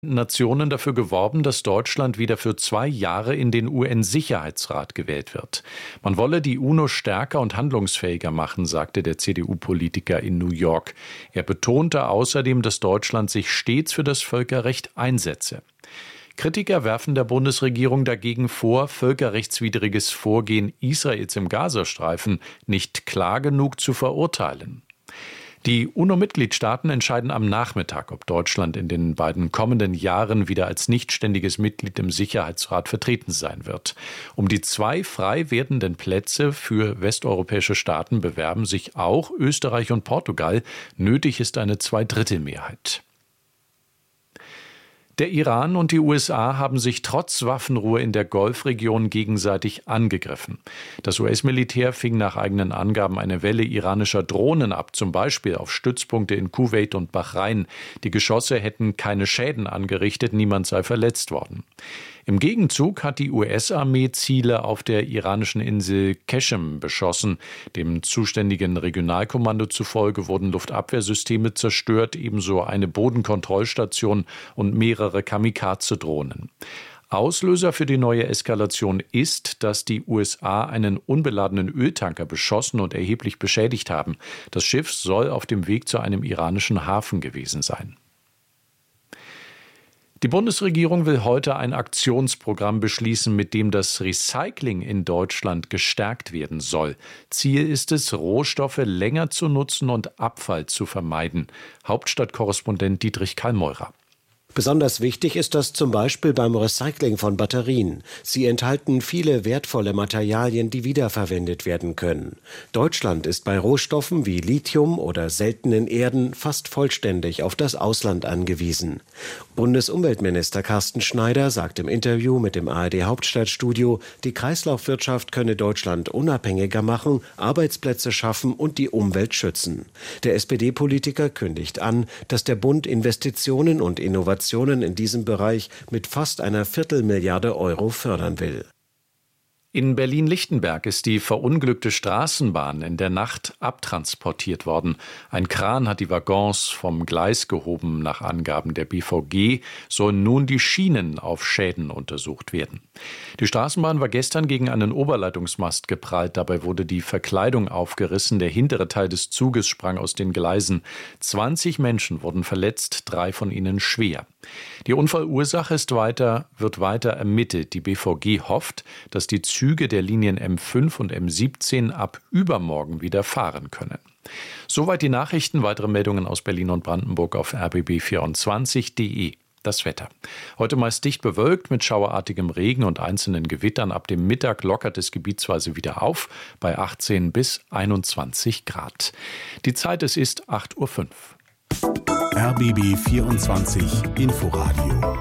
Nationen dafür geworben, dass Deutschland wieder für 2 Jahre in den UN-Sicherheitsrat gewählt wird. Man wolle die UNO stärker und handlungsfähiger machen, sagte der CDU-Politiker in New York. Er betonte außerdem, dass Deutschland sich stets für das Völkerrecht einsetze. Kritiker werfen der Bundesregierung dagegen vor, völkerrechtswidriges Vorgehen Israels im Gazastreifen nicht klar genug zu verurteilen. Die UNO-Mitgliedstaaten entscheiden am Nachmittag, ob Deutschland in den beiden kommenden Jahren wieder als nichtständiges Mitglied im Sicherheitsrat vertreten sein wird. Um die 2 frei werdenden Plätze für westeuropäische Staaten bewerben sich auch Österreich und Portugal. Nötig ist eine Zweidrittelmehrheit. Der Iran und die USA haben sich trotz Waffenruhe in der Golfregion gegenseitig angegriffen. Das US-Militär fing nach eigenen Angaben eine Welle iranischer Drohnen ab, zum Beispiel auf Stützpunkte in Kuwait und Bahrain. Die Geschosse hätten keine Schäden angerichtet, niemand sei verletzt worden. Im Gegenzug hat die US-Armee Ziele auf der iranischen Insel Qeshm beschossen. Dem zuständigen Regionalkommando zufolge wurden Luftabwehrsysteme zerstört, ebenso eine Bodenkontrollstation und mehrere Kamikaze-Drohnen. Auslöser für die neue Eskalation ist, dass die USA einen unbeladenen Öltanker beschossen und erheblich beschädigt haben. Das Schiff soll auf dem Weg zu einem iranischen Hafen gewesen sein. Die Bundesregierung will heute ein Aktionsprogramm beschließen, mit dem das Recycling in Deutschland gestärkt werden soll. Ziel ist es, Rohstoffe länger zu nutzen und Abfall zu vermeiden. Hauptstadtkorrespondent Dietrich Kallmeurer. Besonders wichtig ist das zum Beispiel beim Recycling von Batterien. Sie enthalten viele wertvolle Materialien, die wiederverwendet werden können. Deutschland ist bei Rohstoffen wie Lithium oder seltenen Erden fast vollständig auf das Ausland angewiesen. Bundesumweltminister Carsten Schneider sagt im Interview mit dem ARD Hauptstadtstudio, die Kreislaufwirtschaft könne Deutschland unabhängiger machen, Arbeitsplätze schaffen und die Umwelt schützen. Der SPD-Politiker kündigt an, dass der Bund Investitionen und Innovationen in diesem Bereich mit fast einer Viertelmilliarde Euro fördern will. In Berlin-Lichtenberg ist die verunglückte Straßenbahn in der Nacht abtransportiert worden. Ein Kran hat die Waggons vom Gleis gehoben. Nach Angaben der BVG sollen nun die Schienen auf Schäden untersucht werden. Die Straßenbahn war gestern gegen einen Oberleitungsmast geprallt. Dabei wurde die Verkleidung aufgerissen. Der hintere Teil des Zuges sprang aus den Gleisen. 20 Menschen wurden verletzt, 3 von ihnen schwer. Die Unfallursache wird weiter ermittelt. Die BVG hofft, dass die Züge der Linien M5 und M17 ab übermorgen wieder fahren können. Soweit die Nachrichten. Weitere Meldungen aus Berlin und Brandenburg auf rbb24.de. Das Wetter. Heute meist dicht bewölkt mit schauerartigem Regen und einzelnen Gewittern. Ab dem Mittag lockert es gebietsweise wieder auf bei 18 bis 21 Grad. Die Zeit, es ist 8:05 Uhr. RBB 24 Inforadio.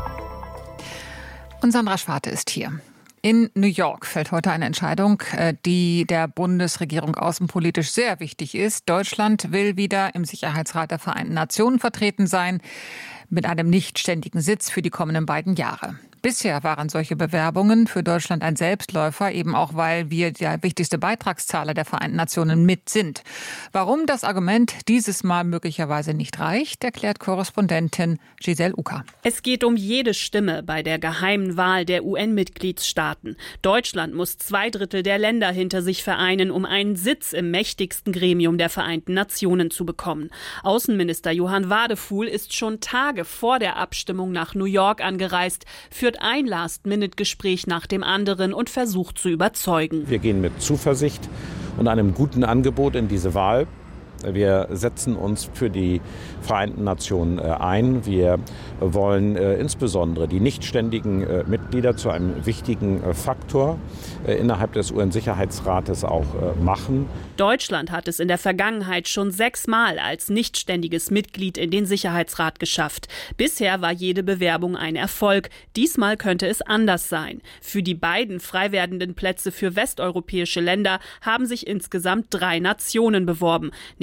Und Sandra Schwarte ist hier. In New York fällt heute eine Entscheidung, die der Bundesregierung außenpolitisch sehr wichtig ist. Deutschland will wieder im Sicherheitsrat der Vereinten Nationen vertreten sein, mit einem nichtständigen Sitz für die kommenden 2 Jahre. Bisher waren solche Bewerbungen für Deutschland ein Selbstläufer, eben auch weil wir der wichtigste Beitragszahler der Vereinten Nationen mit sind. Warum das Argument dieses Mal möglicherweise nicht reicht, erklärt Korrespondentin Giselle Uka. Es geht um jede Stimme bei der geheimen Wahl der UN-Mitgliedstaaten. Deutschland muss 2/3 der Länder hinter sich vereinen, um einen Sitz im mächtigsten Gremium der Vereinten Nationen zu bekommen. Außenminister Johann Wadefuhl ist schon Tage vor der Abstimmung nach New York angereist, führt ein Last-Minute-Gespräch nach dem anderen und versucht zu überzeugen. Wir gehen mit Zuversicht und einem guten Angebot in diese Wahl. Wir setzen uns für die Vereinten Nationen ein. Wir wollen insbesondere die nichtständigen Mitglieder zu einem wichtigen Faktor innerhalb des UN-Sicherheitsrates auch machen. Deutschland hat es in der Vergangenheit schon 6 Mal als nichtständiges Mitglied in den Sicherheitsrat geschafft. Bisher war jede Bewerbung ein Erfolg. Diesmal könnte es anders sein. Für die beiden frei werdenden Plätze für westeuropäische Länder haben sich insgesamt 3 Nationen beworben. Neben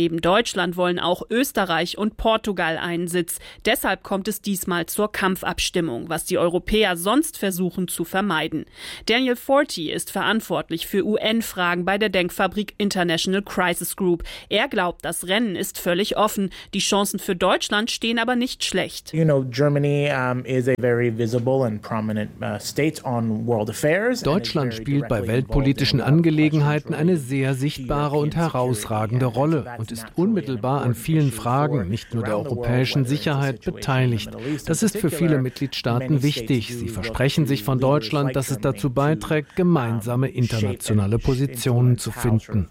Neben Deutschland wollen auch Österreich und Portugal einen Sitz. Deshalb kommt es diesmal zur Kampfabstimmung, was die Europäer sonst versuchen zu vermeiden. Daniel Forti ist verantwortlich für UN-Fragen bei der Denkfabrik International Crisis Group. Er glaubt, das Rennen ist völlig offen. Die Chancen für Deutschland stehen aber nicht schlecht. Germany is a very visible and prominent state on world affairs. Deutschland spielt bei weltpolitischen Angelegenheiten eine sehr sichtbare und herausragende Rolle und ist unmittelbar an vielen Fragen, nicht nur der europäischen Sicherheit, beteiligt. Das ist für viele Mitgliedstaaten wichtig. Sie versprechen sich von Deutschland, dass es dazu beiträgt, gemeinsame internationale Positionen zu finden.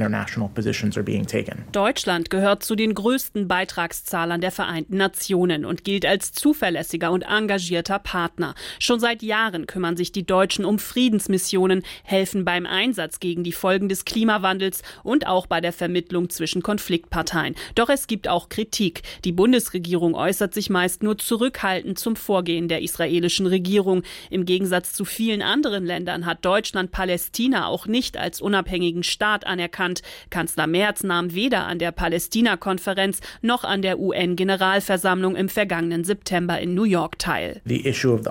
Deutschland gehört zu den größten Beitragszahlern der Vereinten Nationen und gilt als zuverlässiger und engagierter Partner. Schon seit Jahren kümmern sich die Deutschen um Friedensmissionen, helfen beim Einsatz gegen die Folgen des Klimawandels und auch bei der Vermittlung zwischen Konfliktparteien. Doch es gibt auch Kritik. Die Bundesregierung äußert sich meist nur zurückhaltend zum Vorgehen der israelischen Regierung. Im Gegensatz zu vielen anderen Ländern hat Deutschland Palästina auch nicht als unabhängigen Staat anerkannt. Kanzler Merz nahm weder an der Palästina-Konferenz noch an der UN-Generalversammlung im vergangenen September in New York teil. Die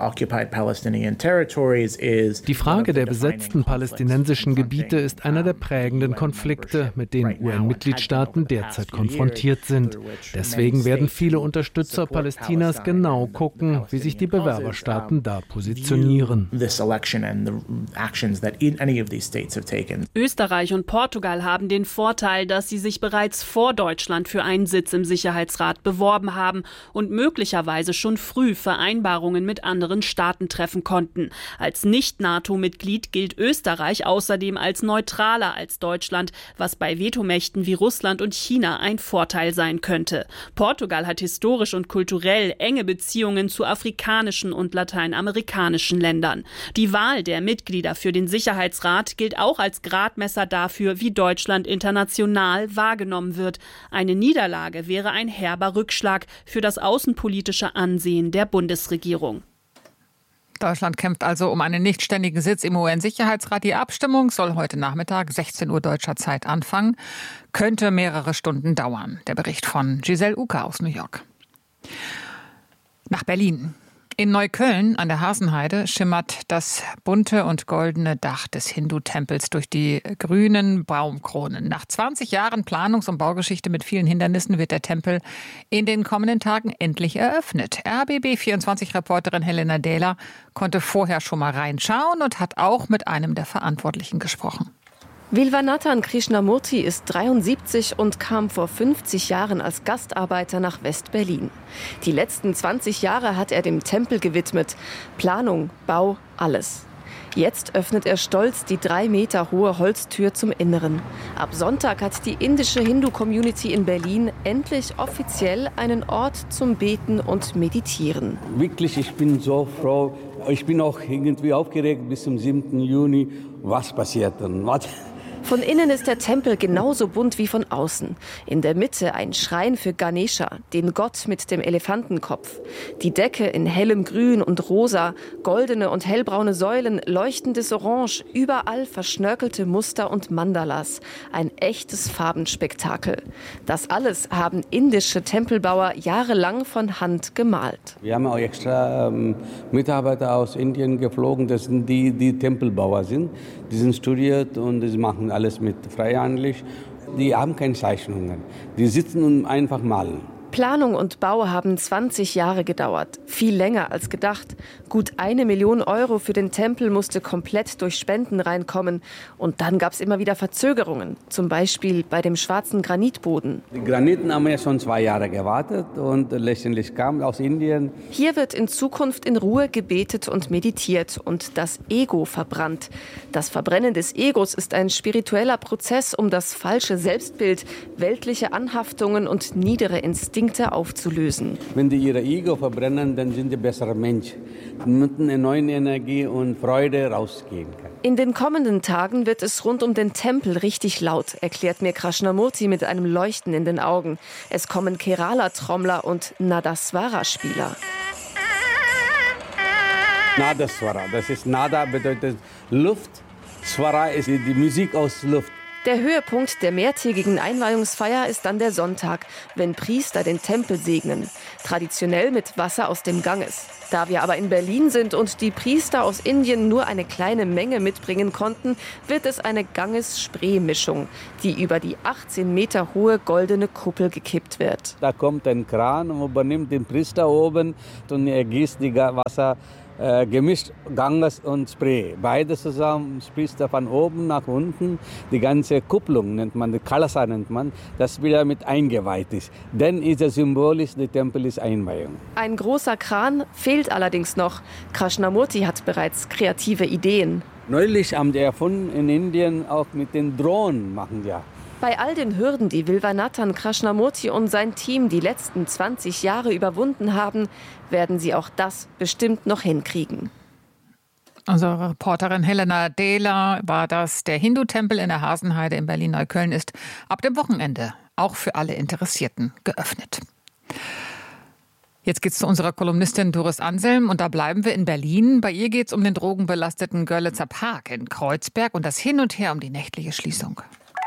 Frage der besetzten palästinensischen Gebiete ist einer der prägenden Konflikte, mit denen UN-Mitgliedstaaten derzeit konfrontiert sind. Deswegen werden viele Unterstützer Palästinas genau gucken, wie sich die Bewerberstaaten da positionieren. Österreich und Portugal haben den Vorteil, dass sie sich bereits vor Deutschland für einen Sitz im Sicherheitsrat beworben haben und möglicherweise schon früh Vereinbarungen mit anderen Staaten treffen konnten. Als Nicht-NATO-Mitglied gilt Österreich außerdem als neutraler als Deutschland, was bei Vetomächten wie Russland und China ein Vorteil sein könnte. Portugal hat historisch und kulturell enge Beziehungen zu afrikanischen und lateinamerikanischen Ländern. Die Wahl der Mitglieder für den Sicherheitsrat gilt auch als Gradmesser dafür, wie Deutschland international wahrgenommen wird. Eine Niederlage wäre ein herber Rückschlag für das außenpolitische Ansehen der Bundesregierung. Deutschland kämpft also um einen nichtständigen Sitz im UN-Sicherheitsrat. Die Abstimmung soll heute Nachmittag 16 Uhr deutscher Zeit anfangen, könnte mehrere Stunden dauern. Der Bericht von Giselle Uka aus New York. Nach Berlin. In Neukölln an der Hasenheide schimmert das bunte und goldene Dach des Hindu-Tempels durch die grünen Baumkronen. Nach 20 Jahren Planungs- und Baugeschichte mit vielen Hindernissen wird der Tempel in den kommenden Tagen endlich eröffnet. RBB24-Reporterin Helena Dehler konnte vorher schon mal reinschauen und hat auch mit einem der Verantwortlichen gesprochen. Vilvanathan Krishnamurti ist 73 und kam vor 50 Jahren als Gastarbeiter nach West-Berlin. Die letzten 20 Jahre hat er dem Tempel gewidmet. Planung, Bau, alles. Jetzt öffnet er stolz die 3 Meter hohe Holztür zum Inneren. Ab Sonntag hat die indische Hindu-Community in Berlin endlich offiziell einen Ort zum Beten und Meditieren. Wirklich, ich bin so froh. Ich bin auch irgendwie aufgeregt bis zum 7. Juni. Was passiert dann? Von innen ist der Tempel genauso bunt wie von außen. In der Mitte ein Schrein für Ganesha, den Gott mit dem Elefantenkopf. Die Decke in hellem Grün und Rosa, goldene und hellbraune Säulen, leuchtendes Orange, überall verschnörkelte Muster und Mandalas. Ein echtes Farbenspektakel. Das alles haben indische Tempelbauer jahrelang von Hand gemalt. Wir haben auch extra Mitarbeiter aus Indien geflogen, das sind die Tempelbauer sind. Die sind studiert und die machen alles mit freihandlich. Die haben keine Zeichnungen. Die sitzen und einfach malen. Planung und Bau haben 20 Jahre gedauert. Viel länger als gedacht. Gut 1 Million Euro für den Tempel musste komplett durch Spenden reinkommen. Und dann gab es immer wieder Verzögerungen. Zum Beispiel bei dem schwarzen Granitboden. Die Graniten haben ja schon 2 Jahre gewartet und letztendlich kam aus Indien. Hier wird in Zukunft in Ruhe gebetet und meditiert und das Ego verbrannt. Das Verbrennen des Egos ist ein spiritueller Prozess, um das falsche Selbstbild, weltliche Anhaftungen und niedere Instinkte aufzulösen. Wenn die ihr Ego verbrennen, dann sind die bessere Menschen. Mit einer neuen Energie und Freude rausgehen kann. In den kommenden Tagen wird es rund um den Tempel richtig laut, erklärt mir Krishnamurti mit einem Leuchten in den Augen. Es kommen Kerala-Trommler und Nadaswara-Spieler. Nadaswara, das ist Nada bedeutet Luft, Swara ist die Musik aus Luft. Der Höhepunkt der mehrtägigen Einweihungsfeier ist dann der Sonntag, wenn Priester den Tempel segnen. Traditionell mit Wasser aus dem Ganges. Da wir aber in Berlin sind und die Priester aus Indien nur eine kleine Menge mitbringen konnten, wird es eine Ganges-Spree-Mischung, die über die 18 Meter hohe goldene Kuppel gekippt wird. Da kommt ein Kran und übernimmt den Priester oben und er gießt die Wasser gemischt, Ganges und Spray. Beides zusammen sprießt er von oben nach unten. Die ganze Kupplung nennt man, die Kalasa nennt man, das wieder mit eingeweiht ist. Dann ist es symbolisch, der Tempel ist Einweihung. Ein großer Kran fehlt allerdings noch. Krishnamurti hat bereits kreative Ideen. Neulich haben die erfunden in Indien, auch mit den Drohnen machen ja. Bei all den Hürden, die Vilvanathan Krishnamurti und sein Team die letzten 20 Jahre überwunden haben, werden sie auch das bestimmt noch hinkriegen. Unsere Reporterin Helena Dehler war das. Der Hindu-Tempel in der Hasenheide in Berlin-Neukölln ist ab dem Wochenende auch für alle Interessierten geöffnet. Jetzt geht's zu unserer Kolumnistin Doris Anselm und da bleiben wir in Berlin. Bei ihr geht's um den drogenbelasteten Görlitzer Park in Kreuzberg und das Hin und Her um die nächtliche Schließung.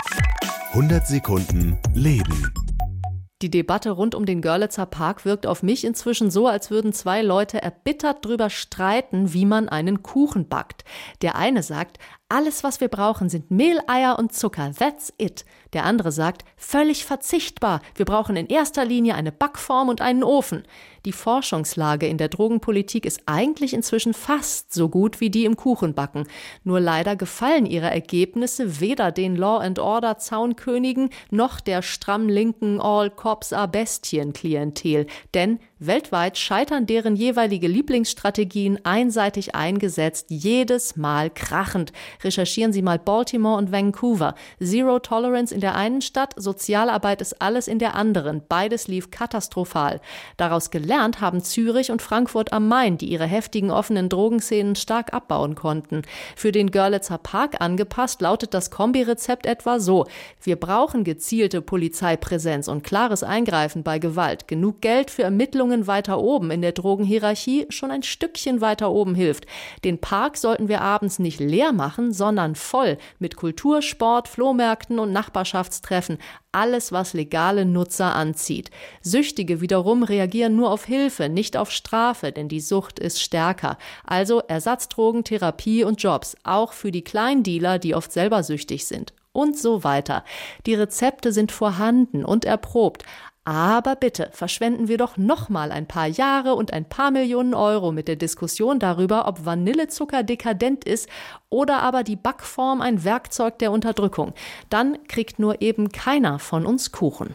100 Sekunden Leben. Die Debatte rund um den Görlitzer Park wirkt auf mich inzwischen so, als würden zwei Leute erbittert drüber streiten, wie man einen Kuchen backt. Der eine sagt, alles, was wir brauchen, sind Mehl, Eier und Zucker. That's it. Der andere sagt, völlig verzichtbar. Wir brauchen in erster Linie eine Backform und einen Ofen. Die Forschungslage in der Drogenpolitik ist eigentlich inzwischen fast so gut wie die im Kuchenbacken. Nur leider gefallen ihre Ergebnisse weder den Law-and-Order-Zaunkönigen noch der stramm linken All-Cops-are-Bestien-Klientel. Denn weltweit scheitern deren jeweilige Lieblingsstrategien einseitig eingesetzt, jedes Mal krachend. Recherchieren Sie mal Baltimore und Vancouver. Zero Tolerance in der einen Stadt, Sozialarbeit ist alles in der anderen. Beides lief katastrophal. Daraus gelernt haben Zürich und Frankfurt am Main, die ihre heftigen offenen Drogenszenen stark abbauen konnten. Für den Görlitzer Park angepasst lautet das Kombirezept etwa so: Wir brauchen gezielte Polizeipräsenz und klares Eingreifen bei Gewalt. Genug Geld für Ermittlungen weiter oben in der Drogenhierarchie, schon ein Stückchen weiter oben hilft. Den Park sollten wir abends nicht leer machen, sondern voll mit Kultur, Sport, Flohmärkten und Nachbarschaftstreffen. Alles, was legale Nutzer anzieht. Süchtige wiederum reagieren nur auf Hilfe, nicht auf Strafe, denn die Sucht ist stärker. Also Ersatzdrogen, Therapie und Jobs, auch für die Kleindealer, die oft selber süchtig sind. Und so weiter. Die Rezepte sind vorhanden und erprobt. Aber bitte, verschwenden wir doch noch mal ein paar Jahre und ein paar Millionen Euro mit der Diskussion darüber, ob Vanillezucker dekadent ist oder aber die Backform ein Werkzeug der Unterdrückung. Dann kriegt nur eben keiner von uns Kuchen.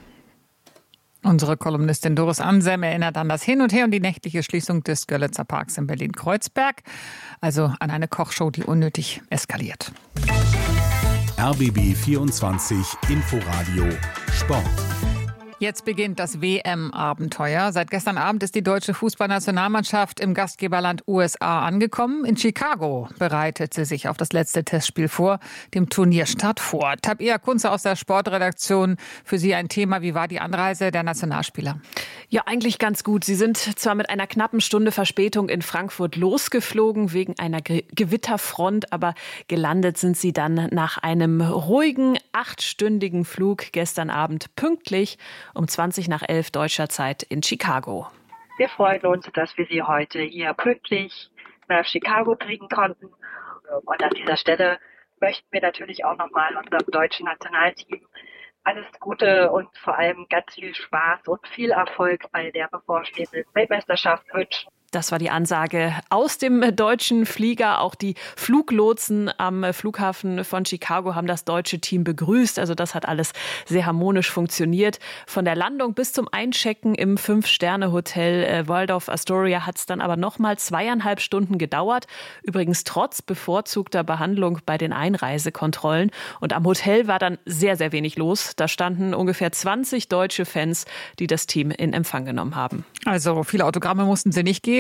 Unsere Kolumnistin Doris Anselm erinnert an das Hin und Her und die nächtliche Schließung des Görlitzer Parks in Berlin-Kreuzberg. Also an eine Kochshow, die unnötig eskaliert. RBB 24 Inforadio Sport. Jetzt beginnt das WM-Abenteuer. Seit gestern Abend ist die deutsche Fußballnationalmannschaft im Gastgeberland USA angekommen. In Chicago bereitet sie sich auf das letzte Testspiel vor, dem Turnierstart vor. Tabea Kunze aus der Sportredaktion, für Sie ein Thema. Wie war die Anreise der Nationalspieler? Ja, eigentlich ganz gut. Sie sind zwar mit einer knappen Stunde Verspätung in Frankfurt losgeflogen wegen einer Gewitterfront, aber gelandet sind sie dann nach einem ruhigen 8-stündigen Flug gestern Abend pünktlich um 11:20 deutscher Zeit in Chicago. Wir freuen uns, dass wir Sie heute hier pünktlich nach Chicago kriegen konnten. Und an dieser Stelle möchten wir natürlich auch nochmal unserem deutschen Nationalteam alles Gute und vor allem ganz viel Spaß und viel Erfolg bei der bevorstehenden Weltmeisterschaft wünschen. Das war die Ansage aus dem deutschen Flieger. Auch die Fluglotsen am Flughafen von Chicago haben das deutsche Team begrüßt. Also das hat alles sehr harmonisch funktioniert. Von der Landung bis zum Einchecken im 5-Sterne-Hotel Waldorf Astoria hat es dann aber nochmal 2,5 Stunden gedauert. Übrigens trotz bevorzugter Behandlung bei den Einreisekontrollen. Und am Hotel war dann sehr, sehr wenig los. Da standen ungefähr 20 deutsche Fans, die das Team in Empfang genommen haben. Also viele Autogramme mussten sie nicht geben.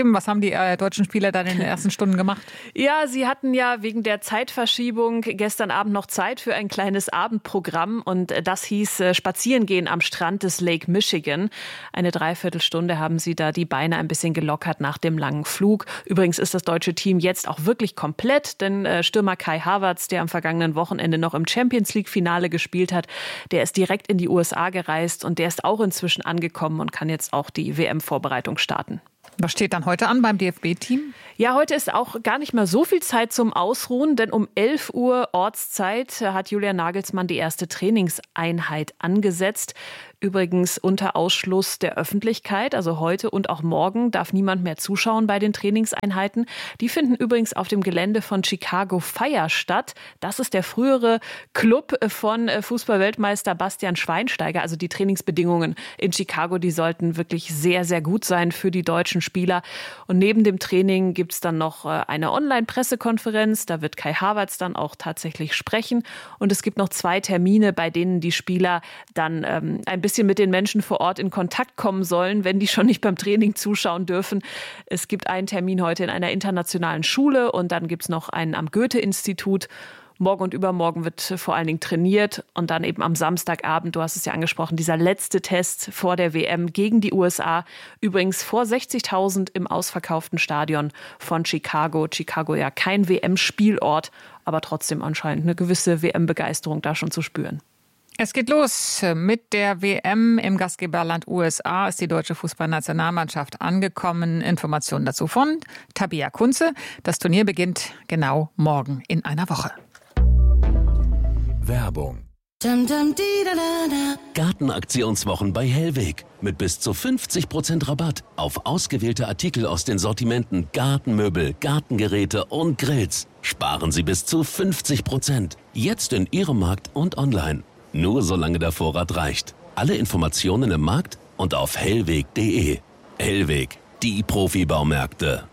geben. Was haben die deutschen Spieler dann in den ersten Stunden gemacht? Ja, sie hatten ja wegen der Zeitverschiebung gestern Abend noch Zeit für ein kleines Abendprogramm und das hieß Spazierengehen am Strand des Lake Michigan. Eine Dreiviertelstunde haben sie da die Beine ein bisschen gelockert nach dem langen Flug. Übrigens ist das deutsche Team jetzt auch wirklich komplett, denn Stürmer Kai Havertz, der am vergangenen Wochenende noch im Champions-League-Finale gespielt hat, der ist direkt in die USA gereist und der ist auch inzwischen angekommen und kann jetzt auch die WM-Vorbereitung starten. Was steht dann heute an beim DFB-Team? Ja, heute ist auch gar nicht mehr so viel Zeit zum Ausruhen, denn um 11 Uhr Ortszeit hat Julian Nagelsmann die erste Trainingseinheit angesetzt. Übrigens unter Ausschluss der Öffentlichkeit, also heute und auch morgen darf niemand mehr zuschauen bei den Trainingseinheiten. Die finden übrigens auf dem Gelände von Chicago Fire statt. Das ist der frühere Club von Fußballweltmeister Bastian Schweinsteiger. Also die Trainingsbedingungen in Chicago, die sollten wirklich sehr, sehr gut sein für die deutschen Spieler. Und neben dem Training gibt es dann noch eine Online-Pressekonferenz. Da wird Kai Havertz dann auch tatsächlich sprechen. Und es gibt noch 2 Termine, bei denen die Spieler dann ein bisschen mit den Menschen vor Ort in Kontakt kommen sollen, wenn die schon nicht beim Training zuschauen dürfen. Es gibt einen Termin heute in einer internationalen Schule und dann gibt es noch einen am Goethe-Institut. Morgen und übermorgen wird vor allen Dingen trainiert und dann eben am Samstagabend, du hast es ja angesprochen, dieser letzte Test vor der WM gegen die USA. Übrigens vor 60.000 im ausverkauften Stadion von Chicago. Chicago ja kein WM-Spielort, aber trotzdem anscheinend eine gewisse WM-Begeisterung da schon zu spüren. Es geht los mit der WM im Gastgeberland USA. Ist die deutsche Fußballnationalmannschaft angekommen. Informationen dazu von Tabea Kunze. Das Turnier beginnt genau morgen in einer Woche. Werbung. Gartenaktionswochen bei Hellweg. Mit bis zu 50% Rabatt auf ausgewählte Artikel aus den Sortimenten Gartenmöbel, Gartengeräte und Grills. Sparen Sie bis zu 50%. Jetzt in Ihrem Markt und online. Nur solange der Vorrat reicht. Alle Informationen im Markt und auf hellweg.de. Hellweg, die Profibaumärkte.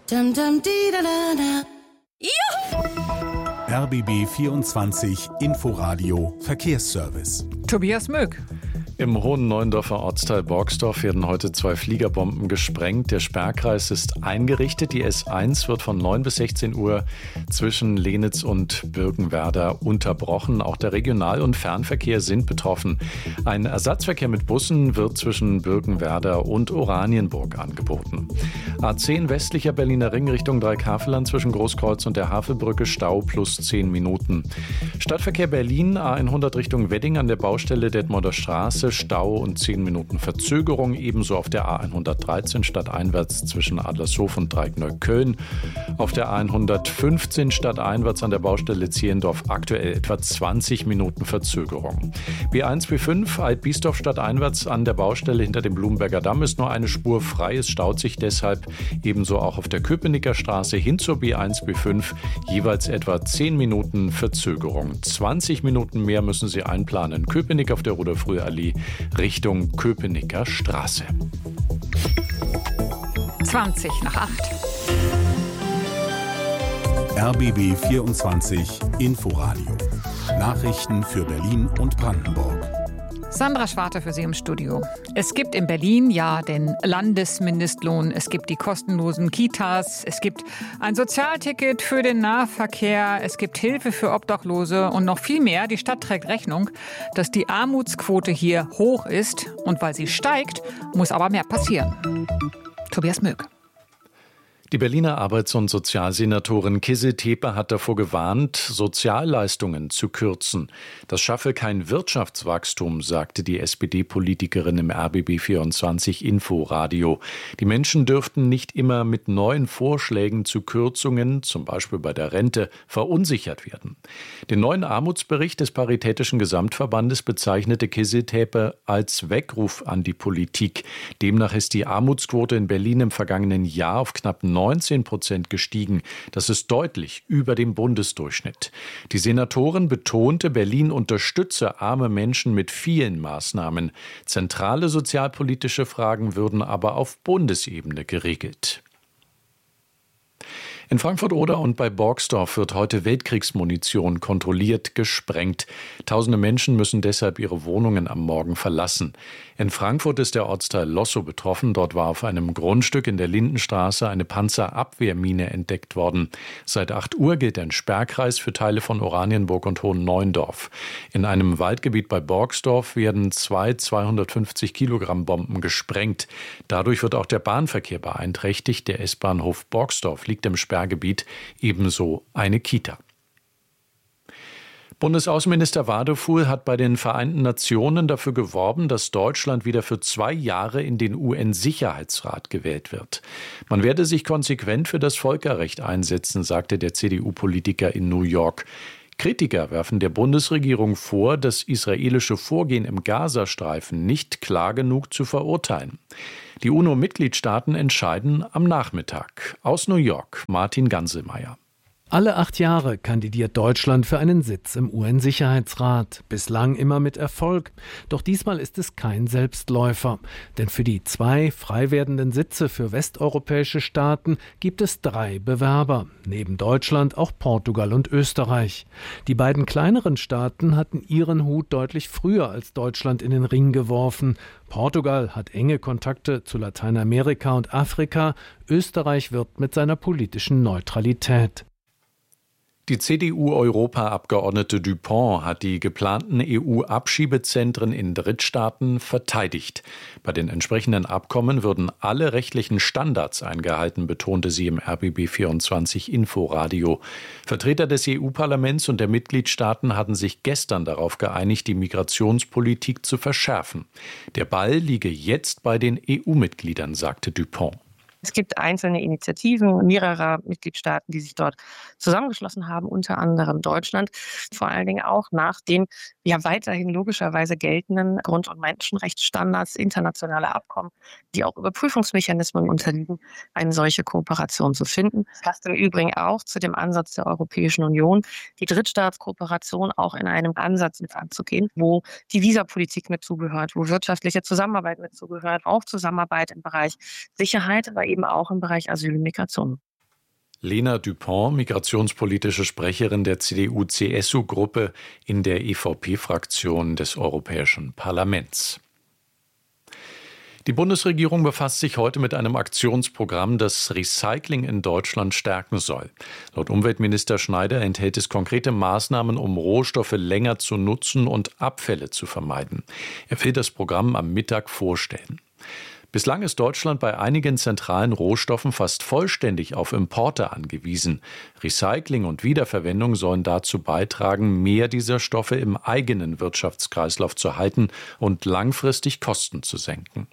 RBB 24 Inforadio Verkehrsservice. Tobias Möck. Im Hohen Neuendorfer Ortsteil Borgsdorf werden heute 2 Fliegerbomben gesprengt. Der Sperrkreis ist eingerichtet. Die S1 wird von 9 bis 16 Uhr zwischen Lenitz und Birkenwerder unterbrochen. Auch der Regional- und Fernverkehr sind betroffen. Ein Ersatzverkehr mit Bussen wird zwischen Birkenwerder und Oranienburg angeboten. A10 westlicher Berliner Ring Richtung Dreikaveland zwischen Großkreuz und der Havelbrücke Stau plus 10 Minuten. Stadtverkehr Berlin A100 Richtung Wedding an der Baustelle Detmolder Straße. Stau und 10 Minuten Verzögerung, ebenso auf der A113 stadteinwärts zwischen Adlershof und Dreieckneukölln. Auf der A115 stadteinwärts an der Baustelle Zehlendorf aktuell etwa 20 Minuten Verzögerung. B1, B5 Alt-Biesdorf stadteinwärts an der Baustelle hinter dem Blumenberger Damm ist nur eine Spur frei. Es staut sich deshalb, ebenso auch auf der Köpenicker Straße hin zur B1, B5 jeweils etwa 10 Minuten Verzögerung. 20 Minuten mehr müssen Sie einplanen. Köpenick auf der Rudolf-Früh-Allee Richtung Köpenicker Straße. 20 nach 8. RBB 24 Inforadio. Nachrichten für Berlin und Brandenburg. Sandra Schwarte für Sie im Studio. Es gibt in Berlin ja den Landesmindestlohn, es gibt die kostenlosen Kitas, es gibt ein Sozialticket für den Nahverkehr, es gibt Hilfe für Obdachlose und noch viel mehr. Die Stadt trägt Rechnung, dass die Armutsquote hier hoch ist und weil sie steigt, muss aber mehr passieren. Tobias Möck. Die Berliner Arbeits- und Sozialsenatorin Kisse Tepe hat davor gewarnt, Sozialleistungen zu kürzen. Das schaffe kein Wirtschaftswachstum, sagte die SPD-Politikerin im RBB 24 Inforadio. Die Menschen dürften nicht immer mit neuen Vorschlägen zu Kürzungen, zum Beispiel bei der Rente, verunsichert werden. Den neuen Armutsbericht des Paritätischen Gesamtverbandes bezeichnete Kisse Tepe als Weckruf an die Politik. Demnach ist die Armutsquote in Berlin im vergangenen Jahr auf knapp 19% gestiegen. Das ist deutlich über dem Bundesdurchschnitt. Die Senatorin betonte, Berlin unterstütze arme Menschen mit vielen Maßnahmen. Zentrale sozialpolitische Fragen würden aber auf Bundesebene geregelt. In Frankfurt-Oder und bei Borgsdorf wird heute Weltkriegsmunition kontrolliert gesprengt. Tausende Menschen müssen deshalb ihre Wohnungen am Morgen verlassen. In Frankfurt ist der Ortsteil Lossow betroffen. Dort war auf einem Grundstück in der Lindenstraße eine Panzerabwehrmine entdeckt worden. Seit 8 Uhr gilt ein Sperrkreis für Teile von Oranienburg und Hohen-Neuendorf. In einem Waldgebiet bei Borgsdorf werden 250 Kilogramm Bomben gesprengt. Dadurch wird auch der Bahnverkehr beeinträchtigt. Der S-Bahnhof Borgsdorf liegt im Sperrgebiet, ebenso eine Kita. Bundesaußenminister Wadefuhl hat bei den Vereinten Nationen dafür geworben, dass Deutschland wieder für 2 Jahre in den UN-Sicherheitsrat gewählt wird. Man werde sich konsequent für das Völkerrecht einsetzen, sagte der CDU-Politiker in New York. Kritiker werfen der Bundesregierung vor, das israelische Vorgehen im Gazastreifen nicht klar genug zu verurteilen. Die UNO-Mitgliedstaaten entscheiden am Nachmittag. Aus New York, Martin Ganselmeier. Alle 8 Jahre kandidiert Deutschland für einen Sitz im UN-Sicherheitsrat. Bislang immer mit Erfolg. Doch diesmal ist es kein Selbstläufer. Denn für die 2 frei werdenden Sitze für westeuropäische Staaten gibt es 3 Bewerber. Neben Deutschland auch Portugal und Österreich. Die beiden kleineren Staaten hatten ihren Hut deutlich früher als Deutschland in den Ring geworfen. Portugal hat enge Kontakte zu Lateinamerika und Afrika. Österreich wirbt mit seiner politischen Neutralität. Die CDU-Europaabgeordnete Dupont hat die geplanten EU-Abschiebezentren in Drittstaaten verteidigt. Bei den entsprechenden Abkommen würden alle rechtlichen Standards eingehalten, betonte sie im RBB24 Inforadio. Vertreter des EU-Parlaments und der Mitgliedstaaten hatten sich gestern darauf geeinigt, die Migrationspolitik zu verschärfen. Der Ball liege jetzt bei den EU-Mitgliedern, sagte Dupont. Es gibt einzelne Initiativen mehrerer Mitgliedstaaten, die sich dort zusammengeschlossen haben, unter anderem Deutschland, vor allen Dingen auch nach den weiterhin logischerweise geltenden Grund- und Menschenrechtsstandards, internationale Abkommen, die auch Überprüfungsmechanismen unterliegen, eine solche Kooperation zu finden. Das passt im Übrigen auch zu dem Ansatz der Europäischen Union, die Drittstaatskooperation auch in einem Ansatz mit anzugehen, wo die Visapolitik mit zugehört, wo wirtschaftliche Zusammenarbeit mit zugehört, auch Zusammenarbeit im Bereich Sicherheit, aber eben auch im Bereich Asyl und Migration. Lena Dupont, migrationspolitische Sprecherin der CDU-CSU-Gruppe in der EVP-Fraktion des Europäischen Parlaments. Die Bundesregierung befasst sich heute mit einem Aktionsprogramm, das Recycling in Deutschland stärken soll. Laut Umweltminister Schneider enthält es konkrete Maßnahmen, um Rohstoffe länger zu nutzen und Abfälle zu vermeiden. Er will das Programm am Mittag vorstellen. Bislang ist Deutschland bei einigen zentralen Rohstoffen fast vollständig auf Importe angewiesen. Recycling und Wiederverwendung sollen dazu beitragen, mehr dieser Stoffe im eigenen Wirtschaftskreislauf zu halten und langfristig Kosten zu senken.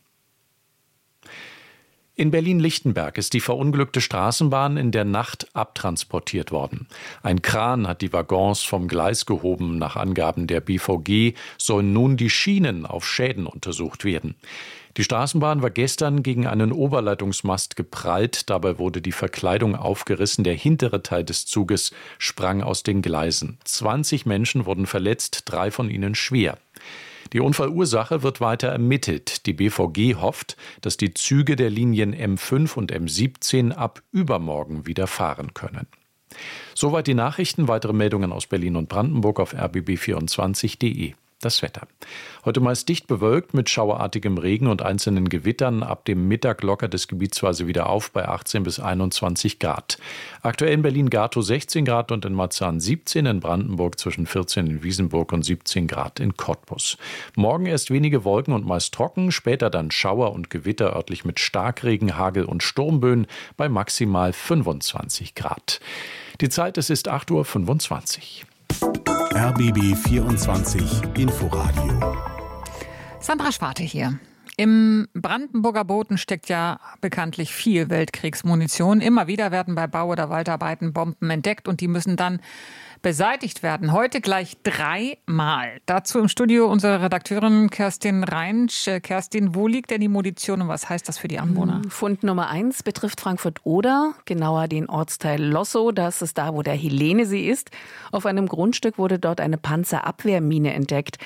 In Berlin-Lichtenberg ist die verunglückte Straßenbahn in der Nacht abtransportiert worden. Ein Kran hat die Waggons vom Gleis gehoben. Nach Angaben der BVG sollen nun die Schienen auf Schäden untersucht werden. Die Straßenbahn war gestern gegen einen Oberleitungsmast geprallt. Dabei wurde die Verkleidung aufgerissen. Der hintere Teil des Zuges sprang aus den Gleisen. 20 Menschen wurden verletzt, 3 von ihnen schwer. Die Unfallursache wird weiter ermittelt. Die BVG hofft, dass die Züge der Linien M5 und M17 ab übermorgen wieder fahren können. Soweit die Nachrichten. Weitere Meldungen aus Berlin und Brandenburg auf rbb24.de. Das Wetter. Heute meist dicht bewölkt mit schauerartigem Regen und einzelnen Gewittern. Ab dem Mittag lockert es gebietsweise wieder auf bei 18 bis 21 Grad. Aktuell in Berlin-Gatow 16 Grad und in Marzahn 17, in Brandenburg zwischen 14 in Wiesenburg und 17 Grad in Cottbus. Morgen erst wenige Wolken und meist trocken, später dann Schauer und Gewitter örtlich mit Starkregen, Hagel und Sturmböen bei maximal 25 Grad. Die Zeit, es ist 8:25 Uhr. RBB 24 Inforadio. Sandra Schwarte hier. Im Brandenburger Boden steckt ja bekanntlich viel Weltkriegsmunition. Immer wieder werden bei Bau- oder Waldarbeiten Bomben entdeckt und die müssen dann beseitigt werden. Heute gleich 3 Mal. Dazu im Studio unsere Redakteurin Kerstin Reinsch. Kerstin, wo liegt denn die Munition und was heißt das für die Anwohner? Fund Nummer 1 betrifft Frankfurt-Oder, genauer den Ortsteil Lossow. Das ist da, wo der Helenesee ist. Auf einem Grundstück wurde dort eine Panzerabwehrmine entdeckt.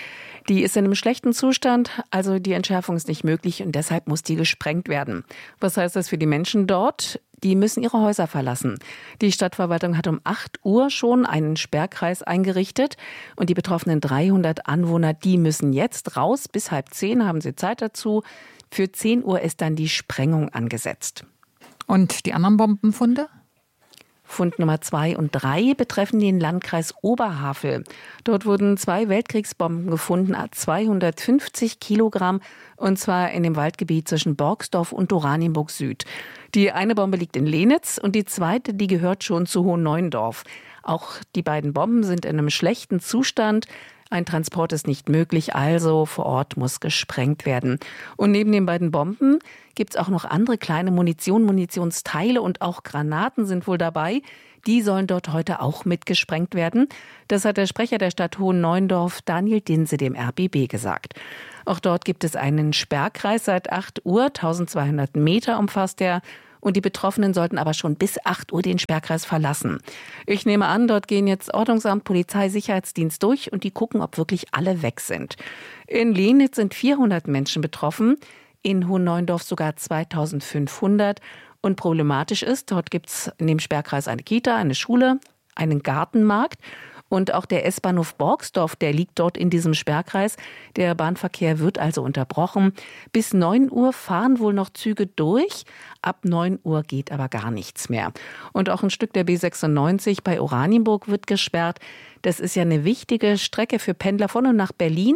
Die ist in einem schlechten Zustand, also die Entschärfung ist nicht möglich und deshalb muss die gesprengt werden. Was heißt das für die Menschen dort? Die müssen ihre Häuser verlassen. Die Stadtverwaltung hat um 8 Uhr schon einen Sperrkreis eingerichtet und die betroffenen 300 Anwohner, die müssen jetzt raus. Bis 9:30 haben sie Zeit dazu. Für 10 Uhr ist dann die Sprengung angesetzt. Und die anderen Bombenfunde? Fund Nummer 2 und 3 betreffen den Landkreis Oberhavel. Dort wurden 2 Weltkriegsbomben gefunden, 250 Kilogramm, und zwar in dem Waldgebiet zwischen Borgsdorf und Oranienburg Süd. Die eine Bombe liegt in Lenitz und die zweite, die gehört schon zu Hohenneuendorf. Auch die beiden Bomben sind in einem schlechten Zustand. Ein Transport ist nicht möglich, also vor Ort muss gesprengt werden. Und neben den beiden Bomben gibt es auch noch andere kleine Munitionsteile und auch Granaten sind wohl dabei. Die sollen dort heute auch mit gesprengt werden. Das hat der Sprecher der Stadt Hohenneuendorf, Daniel Dinse, dem RBB gesagt. Auch dort gibt es einen Sperrkreis seit 8 Uhr, 1200 Meter umfasst er. Und die Betroffenen sollten aber schon bis 8 Uhr den Sperrkreis verlassen. Ich nehme an, dort gehen jetzt Ordnungsamt, Polizei, Sicherheitsdienst durch und die gucken, ob wirklich alle weg sind. In Lenitz sind 400 Menschen betroffen, in Hohenneuendorf sogar 2500. Und problematisch ist, dort gibt es in dem Sperrkreis eine Kita, eine Schule, einen Gartenmarkt. Und auch der S-Bahnhof Borgsdorf, der liegt dort in diesem Sperrkreis. Der Bahnverkehr wird also unterbrochen. Bis 9 Uhr fahren wohl noch Züge durch. Ab 9 Uhr geht aber gar nichts mehr. Und auch ein Stück der B96 bei Oranienburg wird gesperrt. Das ist ja eine wichtige Strecke für Pendler von und nach Berlin.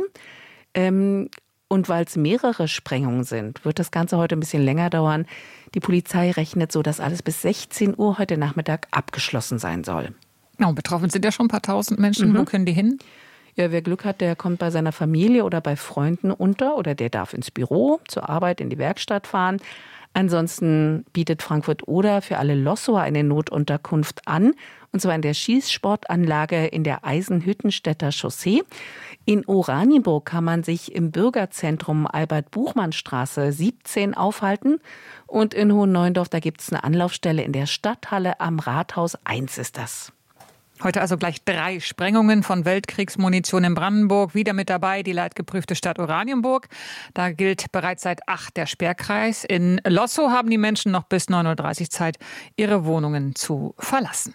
Und weil es mehrere Sprengungen sind, wird das Ganze heute ein bisschen länger dauern. Die Polizei rechnet so, dass alles bis 16 Uhr heute Nachmittag abgeschlossen sein soll. Ja, betroffen sind ja schon ein paar tausend Menschen. Wo können die hin? Ja, wer Glück hat, der kommt bei seiner Familie oder bei Freunden unter oder der darf ins Büro, zur Arbeit, in die Werkstatt fahren. Ansonsten bietet Frankfurt-Oder für alle Lossoer eine Notunterkunft an, und zwar in der Schießsportanlage in der Eisenhüttenstädter Chaussee. In Oranienburg kann man sich im Bürgerzentrum Albert-Buchmann-Straße 17 aufhalten. Und in Hohenneuendorf, da gibt es eine Anlaufstelle in der Stadthalle am Rathaus 1 ist das. Heute also gleich 3 Sprengungen von Weltkriegsmunition in Brandenburg. Wieder mit dabei die leitgeprüfte Stadt Oranienburg. Da gilt bereits seit 8 der Sperrkreis. In Lossow haben die Menschen noch bis 9:30 Uhr Zeit, ihre Wohnungen zu verlassen.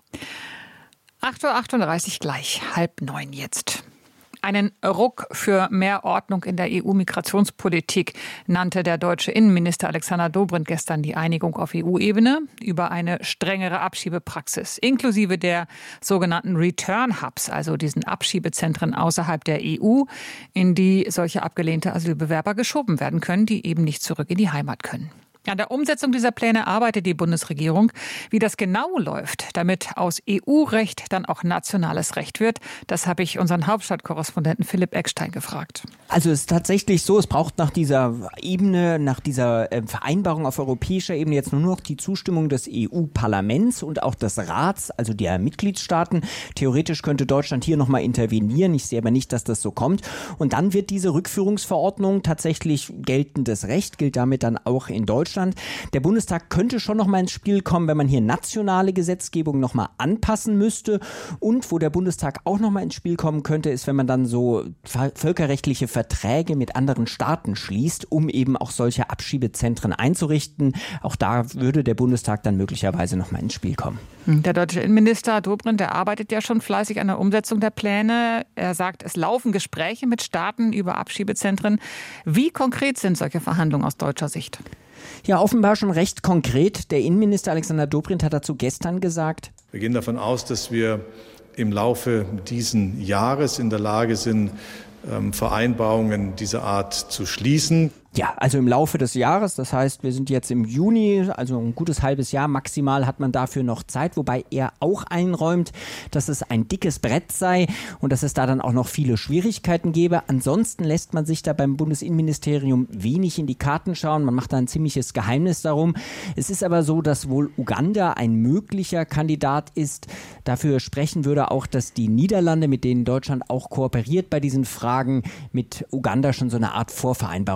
8:38 Uhr gleich, 8:30 jetzt. Einen Ruck für mehr Ordnung in der EU-Migrationspolitik nannte der deutsche Innenminister Alexander Dobrindt gestern die Einigung auf EU-Ebene über eine strengere Abschiebepraxis, inklusive der sogenannten Return Hubs, also diesen Abschiebezentren außerhalb der EU, in die solche abgelehnte Asylbewerber geschoben werden können, die eben nicht zurück in die Heimat können. An der Umsetzung dieser Pläne arbeitet die Bundesregierung. Wie das genau läuft, damit aus EU-Recht dann auch nationales Recht wird, das habe ich unseren Hauptstadtkorrespondenten Philipp Eckstein gefragt. Also es ist tatsächlich so, es braucht nach dieser Ebene, nach dieser Vereinbarung auf europäischer Ebene jetzt nur noch die Zustimmung des EU-Parlaments und auch des Rats, also der Mitgliedstaaten. Theoretisch könnte Deutschland hier nochmal intervenieren. Ich sehe aber nicht, dass das so kommt. Und dann wird diese Rückführungsverordnung tatsächlich geltendes Recht, gilt damit dann auch in Deutschland. Der Bundestag könnte schon noch mal ins Spiel kommen, wenn man hier nationale Gesetzgebung noch mal anpassen müsste. Und wo der Bundestag auch noch mal ins Spiel kommen könnte, ist, wenn man dann so völkerrechtliche Verträge mit anderen Staaten schließt, um eben auch solche Abschiebezentren einzurichten. Auch da würde der Bundestag dann möglicherweise noch mal ins Spiel kommen. Der deutsche Innenminister Dobrindt, der arbeitet ja schon fleißig an der Umsetzung der Pläne. Er sagt, es laufen Gespräche mit Staaten über Abschiebezentren. Wie konkret sind solche Verhandlungen aus deutscher Sicht? Ja, offenbar schon recht konkret. Der Innenminister Alexander Dobrindt hat dazu gestern gesagt: Wir gehen davon aus, dass wir im Laufe dieses Jahres in der Lage sind, Vereinbarungen dieser Art zu schließen. Ja, also im Laufe des Jahres, das heißt, wir sind jetzt im Juni, also ein gutes halbes Jahr maximal hat man dafür noch Zeit, wobei er auch einräumt, dass es ein dickes Brett sei und dass es da dann auch noch viele Schwierigkeiten gäbe. Ansonsten lässt man sich da beim Bundesinnenministerium wenig in die Karten schauen, man macht da ein ziemliches Geheimnis darum. Es ist aber so, dass wohl Uganda ein möglicher Kandidat ist. Dafür sprechen würde auch, dass die Niederlande, mit denen Deutschland auch kooperiert bei diesen Fragen, mit Uganda schon so eine Art Vorvereinbarung getroffen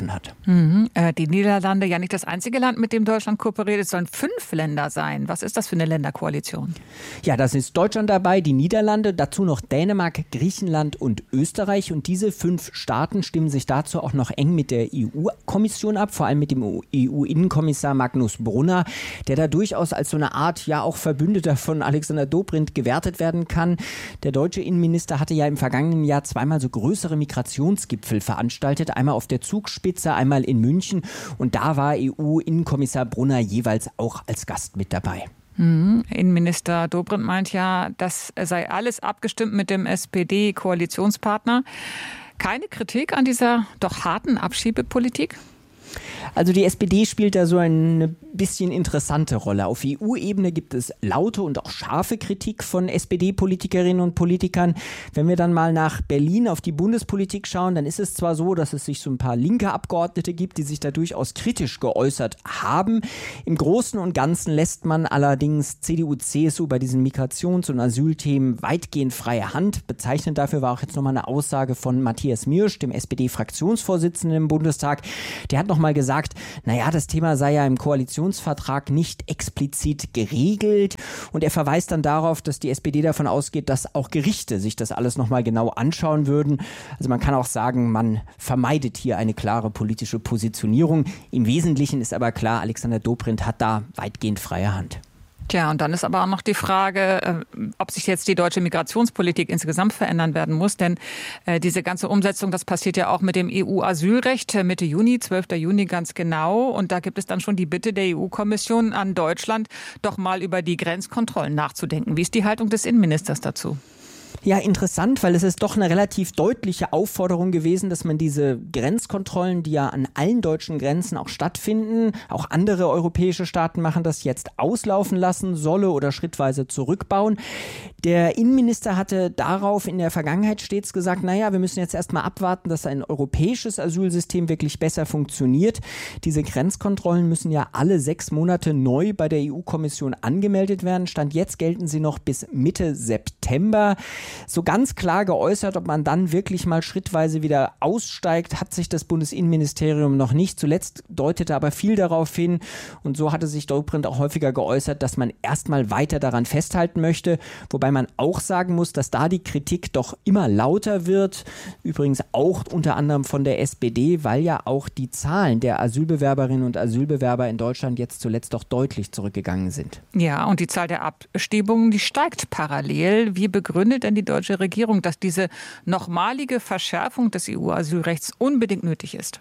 getroffen hat. Die Niederlande, ja nicht das einzige Land, mit dem Deutschland kooperiert. Es sollen 5 Länder sein. Was ist das für eine Länderkoalition? Ja, das ist Deutschland dabei, die Niederlande, dazu noch Dänemark, Griechenland und Österreich. Und diese 5 Staaten stimmen sich dazu auch noch eng mit der EU-Kommission ab, vor allem mit dem EU-Innenkommissar Magnus Brunner, der da durchaus als so eine Art, ja auch Verbündeter von Alexander Dobrindt gewertet werden kann. Der deutsche Innenminister hatte ja im vergangenen Jahr zweimal so größere Migrationsgipfel veranstaltet, einmal auf der Zugspitze, einmal in München. Und da war EU-Innenkommissar Brunner jeweils auch als Gast mit dabei. Innenminister Dobrindt meint ja, das sei alles abgestimmt mit dem SPD-Koalitionspartner. Keine Kritik an dieser doch harten Abschiebepolitik? Also die SPD spielt da so eine bisschen interessante Rolle. Auf EU-Ebene gibt es laute und auch scharfe Kritik von SPD-Politikerinnen und Politikern. Wenn wir dann mal nach Berlin auf die Bundespolitik schauen, dann ist es zwar so, dass es sich so ein paar linke Abgeordnete gibt, die sich da durchaus kritisch geäußert haben. Im Großen und Ganzen lässt man allerdings CDU, CSU bei diesen Migrations- und Asylthemen weitgehend freie Hand. Bezeichnend dafür war auch jetzt nochmal eine Aussage von Matthias Miersch, dem SPD-Fraktionsvorsitzenden im Bundestag. Der hat nochmal gesagt, naja, das Thema sei ja im Koalitionsvertrag nicht explizit geregelt. Und er verweist dann darauf, dass die SPD davon ausgeht, dass auch Gerichte sich das alles nochmal genau anschauen würden. Also man kann auch sagen, man vermeidet hier eine klare politische Positionierung. Im Wesentlichen ist aber klar, Alexander Dobrindt hat da weitgehend freie Hand. Tja, und dann ist aber auch noch die Frage, ob sich jetzt die deutsche Migrationspolitik insgesamt verändern werden muss. Denn diese ganze Umsetzung, das passiert ja auch mit dem EU-Asylrecht Mitte Juni, 12. Juni ganz genau. Und da gibt es dann schon die Bitte der EU-Kommission an Deutschland, doch mal über die Grenzkontrollen nachzudenken. Wie ist die Haltung des Innenministers dazu? Ja, interessant, weil es ist doch eine relativ deutliche Aufforderung gewesen, dass man diese Grenzkontrollen, die ja an allen deutschen Grenzen auch stattfinden, auch andere europäische Staaten machen das, jetzt auslaufen lassen solle oder schrittweise zurückbauen. Der Innenminister hatte darauf in der Vergangenheit stets gesagt, naja, wir müssen jetzt erstmal abwarten, dass ein europäisches Asylsystem wirklich besser funktioniert. Diese Grenzkontrollen müssen ja alle 6 Monate neu bei der EU-Kommission angemeldet werden. Stand jetzt gelten sie noch bis Mitte September. So ganz klar geäußert, ob man dann wirklich mal schrittweise wieder aussteigt, hat sich das Bundesinnenministerium noch nicht. Zuletzt deutete aber viel darauf hin, und so hatte sich Dobrindt auch häufiger geäußert, dass man erstmal weiter daran festhalten möchte. Wobei man auch sagen muss, dass da die Kritik doch immer lauter wird. Übrigens auch unter anderem von der SPD, weil ja auch die Zahlen der Asylbewerberinnen und Asylbewerber in Deutschland jetzt zuletzt doch deutlich zurückgegangen sind. Ja, und die Zahl der Abschiebungen, die steigt parallel. Wie begründet denn die deutsche Regierung, dass diese nochmalige Verschärfung des EU-Asylrechts unbedingt nötig ist?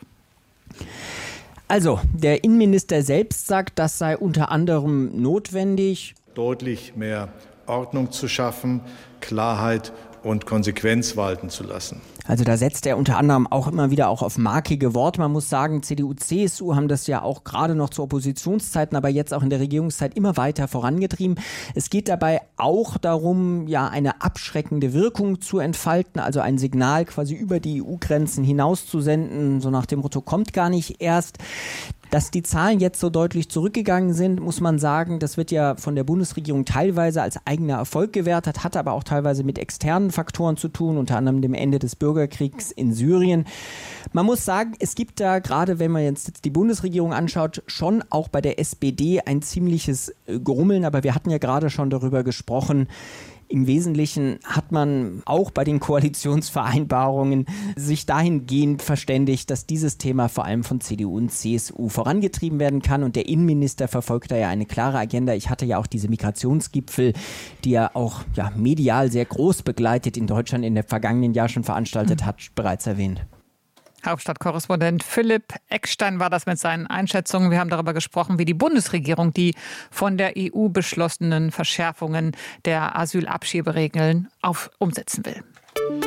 Also, der Innenminister selbst sagt, das sei unter anderem notwendig. Deutlich mehr Ordnung zu schaffen, Klarheit und Konsequenz walten zu lassen. Also da setzt er unter anderem auch immer wieder auch auf markige Worte. Man muss sagen, CDU, CSU haben das ja auch gerade noch zu Oppositionszeiten, aber jetzt auch in der Regierungszeit immer weiter vorangetrieben. Es geht dabei auch darum, ja, eine abschreckende Wirkung zu entfalten, also ein Signal quasi über die EU-Grenzen hinaus zu senden, so nach dem Motto, kommt gar nicht erst. Dass die Zahlen jetzt so deutlich zurückgegangen sind, muss man sagen, das wird ja von der Bundesregierung teilweise als eigener Erfolg gewertet, hat aber auch teilweise mit externen Faktoren zu tun, unter anderem dem Ende des Bürgerkriegs in Syrien. Man muss sagen, es gibt da, gerade wenn man jetzt die Bundesregierung anschaut, schon auch bei der SPD ein ziemliches Grummeln, aber wir hatten ja gerade schon darüber gesprochen. Im Wesentlichen hat man auch bei den Koalitionsvereinbarungen sich dahingehend verständigt, dass dieses Thema vor allem von CDU und CSU vorangetrieben werden kann. Und der Innenminister verfolgt da ja eine klare Agenda. Ich hatte ja auch diese Migrationsgipfel, die er auch medial sehr groß begleitet in Deutschland in der vergangenen Jahr schon veranstaltet hat, bereits erwähnt. Hauptstadtkorrespondent Philipp Eckstein war das mit seinen Einschätzungen. Wir haben darüber gesprochen, wie die Bundesregierung die von der EU beschlossenen Verschärfungen der Asylabschieberegeln umsetzen will.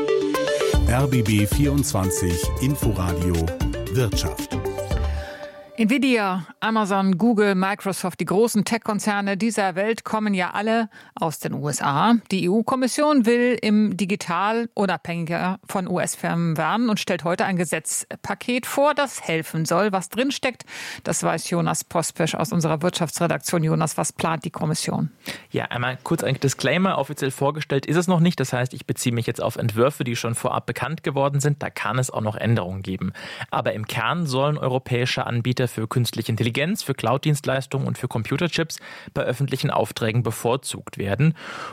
RBB 24 Inforadio Wirtschaft. Nvidia, Amazon, Google, Microsoft, die großen Tech-Konzerne dieser Welt kommen ja alle aus den USA. Die EU-Kommission will im Digital unabhängiger von US-Firmen werden und stellt heute ein Gesetzpaket vor, das helfen soll. Was drinsteckt, das weiß Jonas Pospisch aus unserer Wirtschaftsredaktion. Jonas, was plant die Kommission? Ja, einmal kurz ein Disclaimer. Offiziell vorgestellt ist es noch nicht. Das heißt, ich beziehe mich jetzt auf Entwürfe, die schon vorab bekannt geworden sind. Da kann es auch noch Änderungen geben. Aber im Kern sollen europäische Anbieter für künstliche Intelligenz, für Cloud-Dienstleistungen und für Computerchips bei öffentlichen Aufträgen bevorzugt werden,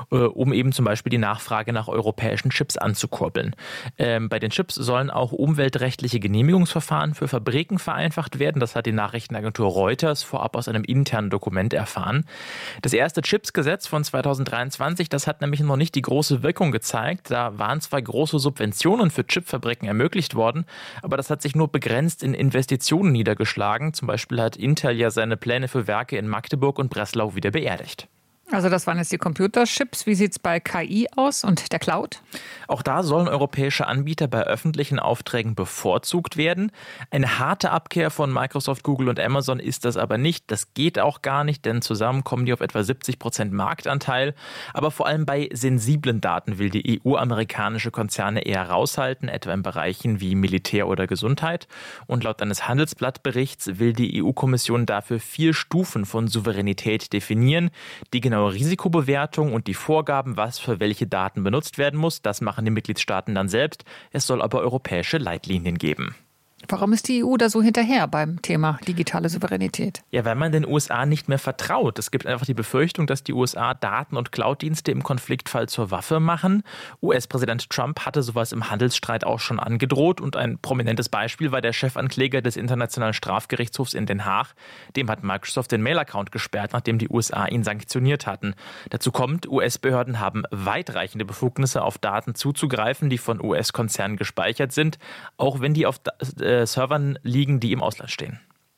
um eben zum Beispiel die Nachfrage nach europäischen Chips anzukurbeln. Bei den Chips sollen auch umweltrechtliche Genehmigungsverfahren für Fabriken vereinfacht werden. Das hat die Nachrichtenagentur Reuters vorab aus einem internen Dokument erfahren. Das erste Chips-Gesetz von 2023, das hat nämlich noch nicht die große Wirkung gezeigt. Da waren zwar große Subventionen für Chipfabriken ermöglicht worden, aber das hat sich nur begrenzt in Investitionen niedergeschlagen. Zum Beispiel hat Intel ja seine Pläne für Werke in Magdeburg und Breslau wieder beerdigt. Also das waren jetzt die Computerchips. Wie sieht es bei KI aus und der Cloud? Auch da sollen europäische Anbieter bei öffentlichen Aufträgen bevorzugt werden. Eine harte Abkehr von Microsoft, Google und Amazon ist das aber nicht. Das geht auch gar nicht, denn zusammen kommen die auf etwa 70% Marktanteil. Aber vor allem bei sensiblen Daten will die EU amerikanische Konzerne eher raushalten, etwa in Bereichen wie Militär oder Gesundheit. Und laut eines Handelsblattberichts will die EU-Kommission dafür 4 Stufen von Souveränität definieren, die genaue Risikobewertung und die Vorgaben, was für welche Daten benutzt werden muss, das machen die Mitgliedstaaten dann selbst. Es soll aber europäische Leitlinien geben. Warum ist die EU da so hinterher beim Thema digitale Souveränität? Ja, weil man den USA nicht mehr vertraut. Es gibt einfach die Befürchtung, dass die USA Daten- und Cloud-Dienste im Konfliktfall zur Waffe machen. US-Präsident Trump hatte sowas im Handelsstreit auch schon angedroht. Und ein prominentes Beispiel war der Chefankläger des Internationalen Strafgerichtshofs in Den Haag. Dem hat Microsoft den Mail-Account gesperrt, nachdem die USA ihn sanktioniert hatten. Dazu kommt, US-Behörden haben weitreichende Befugnisse, auf Daten zuzugreifen, die von US-Konzernen gespeichert sind, auch wenn die auf Servern liegen, die im Ausland stehen.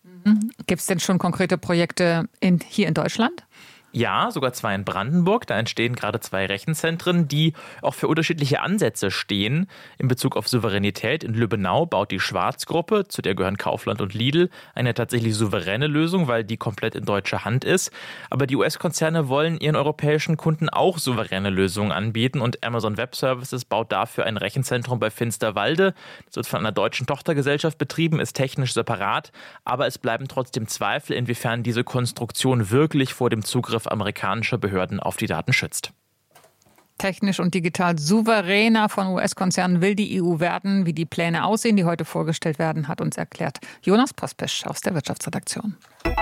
Gibt es denn schon konkrete Projekte hier in Deutschland? Ja, sogar 2 in Brandenburg. Da entstehen gerade 2 Rechenzentren, die auch für unterschiedliche Ansätze stehen. In Bezug auf Souveränität in Lübbenau baut die Schwarz-Gruppe, zu der gehören Kaufland und Lidl, eine tatsächlich souveräne Lösung, weil die komplett in deutscher Hand ist. Aber die US-Konzerne wollen ihren europäischen Kunden auch souveräne Lösungen anbieten und Amazon Web Services baut dafür ein Rechenzentrum bei Finsterwalde. Das wird von einer deutschen Tochtergesellschaft betrieben, ist technisch separat, aber es bleiben trotzdem Zweifel, inwiefern diese Konstruktion wirklich vor dem Zugriff amerikanischer Behörden auf die Daten schützt. Technisch und digital souveräner von US-Konzernen will die EU werden. Wie die Pläne aussehen, die heute vorgestellt werden, hat uns erklärt Jonas Pospisch aus der Wirtschaftsredaktion.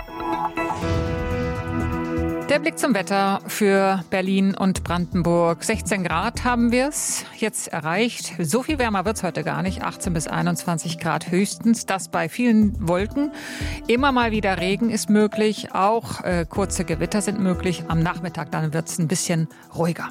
Der Blick zum Wetter für Berlin und Brandenburg. 16 Grad haben wir es jetzt erreicht. So viel wärmer wird es heute gar nicht. 18 bis 21 Grad höchstens. Das bei vielen Wolken. Immer mal wieder Regen ist möglich. Auch kurze Gewitter sind möglich. Am Nachmittag dann wird es ein bisschen ruhiger.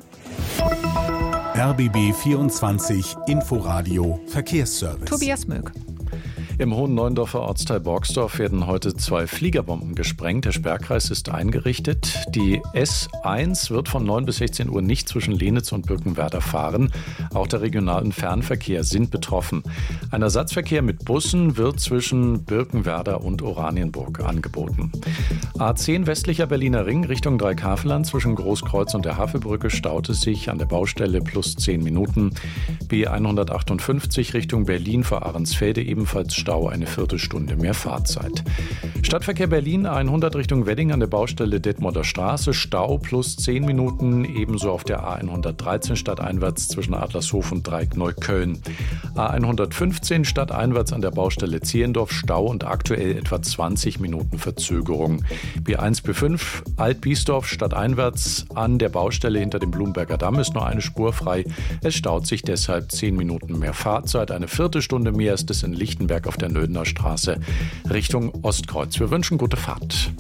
RBB 24 Inforadio Verkehrsservice. Tobias Mög. Im Hohen Neuendorfer Ortsteil Borgsdorf werden heute 2 Fliegerbomben gesprengt. Der Sperrkreis ist eingerichtet. Die S1 wird von 9 bis 16 Uhr nicht zwischen Lenitz und Birkenwerder fahren. Auch der regionalen Fernverkehr sind betroffen. Ein Ersatzverkehr mit Bussen wird zwischen Birkenwerder und Oranienburg angeboten. A10 westlicher Berliner Ring Richtung Dreikaveland zwischen Großkreuz und der Havelbrücke staute sich an der Baustelle plus 10 Minuten. B158 Richtung Berlin vor Ahrensfelde ebenfalls Stau, eine Viertelstunde mehr Fahrzeit. Stadtverkehr Berlin 100 Richtung Wedding an der Baustelle Detmolder Straße, Stau plus 10 Minuten, ebenso auf der A113 stadteinwärts zwischen Adlershof und Dreieck-Neukölln. A115 stadteinwärts an der Baustelle Zehlendorf, Stau und aktuell etwa 20 Minuten Verzögerung. B1, B5 Alt-Biesdorf stadteinwärts an der Baustelle hinter dem Blumberger Damm ist nur eine Spur frei. Es staut sich deshalb 10 Minuten mehr Fahrzeit, eine Viertelstunde mehr ist es in Lichtenberg auf der Nödener Straße Richtung Ostkreuz. Wir wünschen gute Fahrt.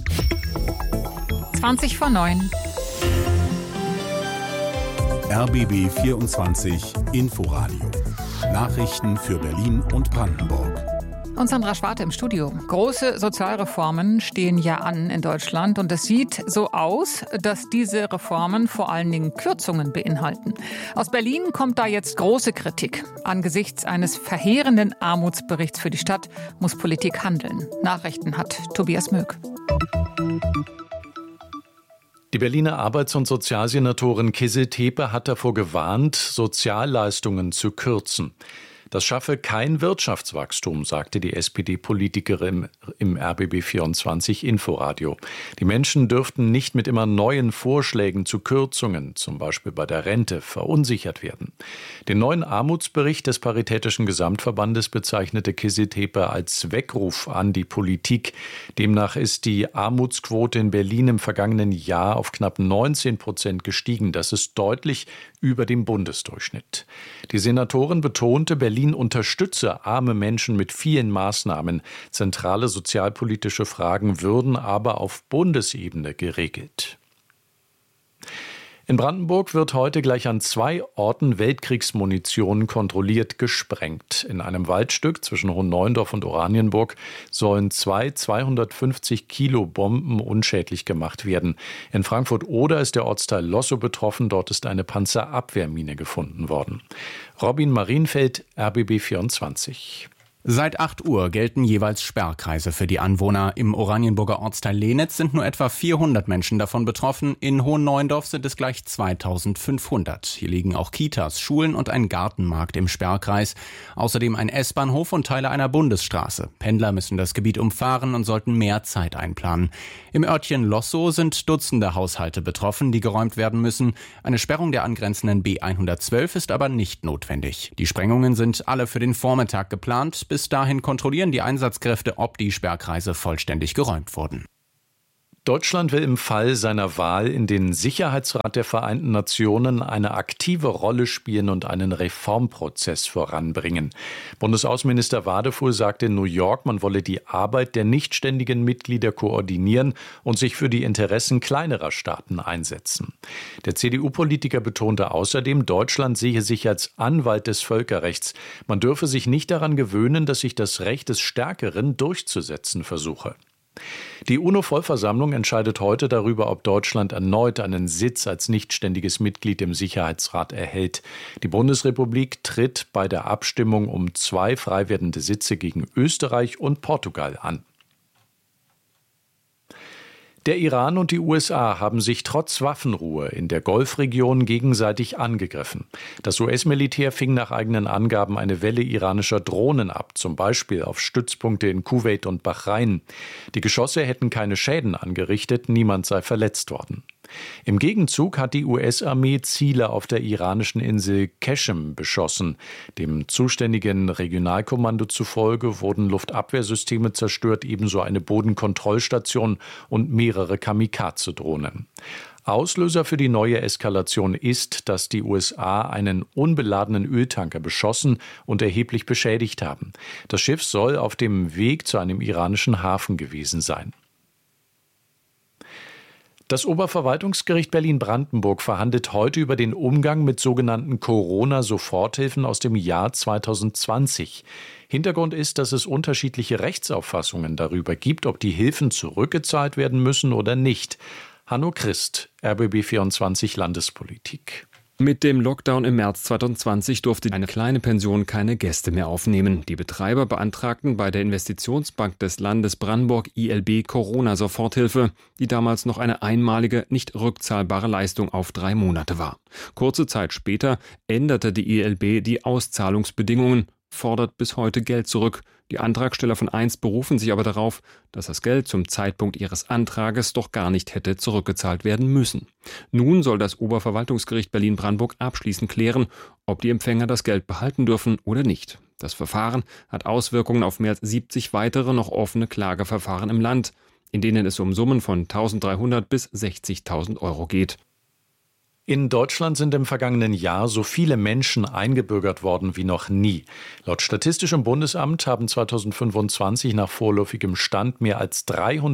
20 vor 9. RBB 24 Inforadio. Nachrichten für Berlin und Brandenburg. Und Sandra Schwarte im Studio. Große Sozialreformen stehen ja an in Deutschland und es sieht so aus, dass diese Reformen vor allen Dingen Kürzungen beinhalten. Aus Berlin kommt da jetzt große Kritik. Angesichts eines verheerenden Armutsberichts für die Stadt muss Politik handeln. Nachrichten hat Tobias Möck. Die Berliner Arbeits- und Sozialsenatorin Kizze Tepe hat davor gewarnt, Sozialleistungen zu kürzen. Das schaffe kein Wirtschaftswachstum, sagte die SPD-Politikerin im RBB24 Inforadio. Die Menschen dürften nicht mit immer neuen Vorschlägen zu Kürzungen, zum Beispiel bei der Rente, verunsichert werden. Den neuen Armutsbericht des Paritätischen Gesamtverbandes bezeichnete Kizze Tepe als Weckruf an die Politik. Demnach ist die Armutsquote in Berlin im vergangenen Jahr auf knapp 19% gestiegen. Das ist deutlich über dem Bundesdurchschnitt. Die Senatorin betonte, Berlin unterstütze arme Menschen mit vielen Maßnahmen. Zentrale sozialpolitische Fragen würden aber auf Bundesebene geregelt. In Brandenburg wird heute gleich an 2 Orten Weltkriegsmunition kontrolliert gesprengt. In einem Waldstück zwischen Hohenneuendorf und Oranienburg sollen 250 Kilo Bomben unschädlich gemacht werden. In Frankfurt-Oder ist der Ortsteil Lossow betroffen. Dort ist eine Panzerabwehrmine gefunden worden. Robin Marienfeld, RBB24. Seit 8 Uhr gelten jeweils Sperrkreise für die Anwohner. Im Oranienburger Ortsteil Lehnitz sind nur etwa 400 Menschen davon betroffen. In Hohenneuendorf sind es gleich 2500. Hier liegen auch Kitas, Schulen und ein Gartenmarkt im Sperrkreis. Außerdem ein S-Bahnhof und Teile einer Bundesstraße. Pendler müssen das Gebiet umfahren und sollten mehr Zeit einplanen. Im Örtchen Lossow sind Dutzende Haushalte betroffen, die geräumt werden müssen. Eine Sperrung der angrenzenden B112 ist aber nicht notwendig. Die Sprengungen sind alle für den Vormittag geplant. Bis dahin kontrollieren die Einsatzkräfte, ob die Sperrkreise vollständig geräumt wurden. Deutschland will im Fall seiner Wahl in den Sicherheitsrat der Vereinten Nationen eine aktive Rolle spielen und einen Reformprozess voranbringen. Bundesaußenminister Wadefuhl sagte in New York, man wolle die Arbeit der nichtständigen Mitglieder koordinieren und sich für die Interessen kleinerer Staaten einsetzen. Der CDU-Politiker betonte außerdem, Deutschland sehe sich als Anwalt des Völkerrechts. Man dürfe sich nicht daran gewöhnen, dass sich das Recht des Stärkeren durchzusetzen versuche. Die UNO-Vollversammlung entscheidet heute darüber, ob Deutschland erneut einen Sitz als nichtständiges Mitglied im Sicherheitsrat erhält. Die Bundesrepublik tritt bei der Abstimmung um 2 frei werdende Sitze gegen Österreich und Portugal an. Der Iran und die USA haben sich trotz Waffenruhe in der Golfregion gegenseitig angegriffen. Das US-Militär fing nach eigenen Angaben eine Welle iranischer Drohnen ab, zum Beispiel auf Stützpunkte in Kuwait und Bahrain. Die Geschosse hätten keine Schäden angerichtet, niemand sei verletzt worden. Im Gegenzug hat die US-Armee Ziele auf der iranischen Insel Qeshm beschossen. Dem zuständigen Regionalkommando zufolge wurden Luftabwehrsysteme zerstört, ebenso eine Bodenkontrollstation und mehrere Kamikaze-Drohnen. Auslöser für die neue Eskalation ist, dass die USA einen unbeladenen Öltanker beschossen und erheblich beschädigt haben. Das Schiff soll auf dem Weg zu einem iranischen Hafen gewesen sein. Das Oberverwaltungsgericht Berlin-Brandenburg verhandelt heute über den Umgang mit sogenannten Corona-Soforthilfen aus dem Jahr 2020. Hintergrund ist, dass es unterschiedliche Rechtsauffassungen darüber gibt, ob die Hilfen zurückgezahlt werden müssen oder nicht. Hanno Christ, RBB24 Landespolitik. Mit dem Lockdown im März 2020 durfte eine kleine Pension keine Gäste mehr aufnehmen. Die Betreiber beantragten bei der Investitionsbank des Landes Brandenburg ILB Corona-Soforthilfe, die damals noch eine einmalige, nicht rückzahlbare Leistung auf 3 Monate war. Kurze Zeit später änderte die ILB die Auszahlungsbedingungen, fordert bis heute Geld zurück. Die Antragsteller von einst berufen sich aber darauf, dass das Geld zum Zeitpunkt ihres Antrages doch gar nicht hätte zurückgezahlt werden müssen. Nun soll das Oberverwaltungsgericht Berlin-Brandenburg abschließend klären, ob die Empfänger das Geld behalten dürfen oder nicht. Das Verfahren hat Auswirkungen auf mehr als 70 weitere noch offene Klageverfahren im Land, in denen es um Summen von 1.300 bis 60.000 Euro geht. In Deutschland sind im vergangenen Jahr so viele Menschen eingebürgert worden wie noch nie. Laut Statistischem Bundesamt haben 2025 nach vorläufigem Stand mehr als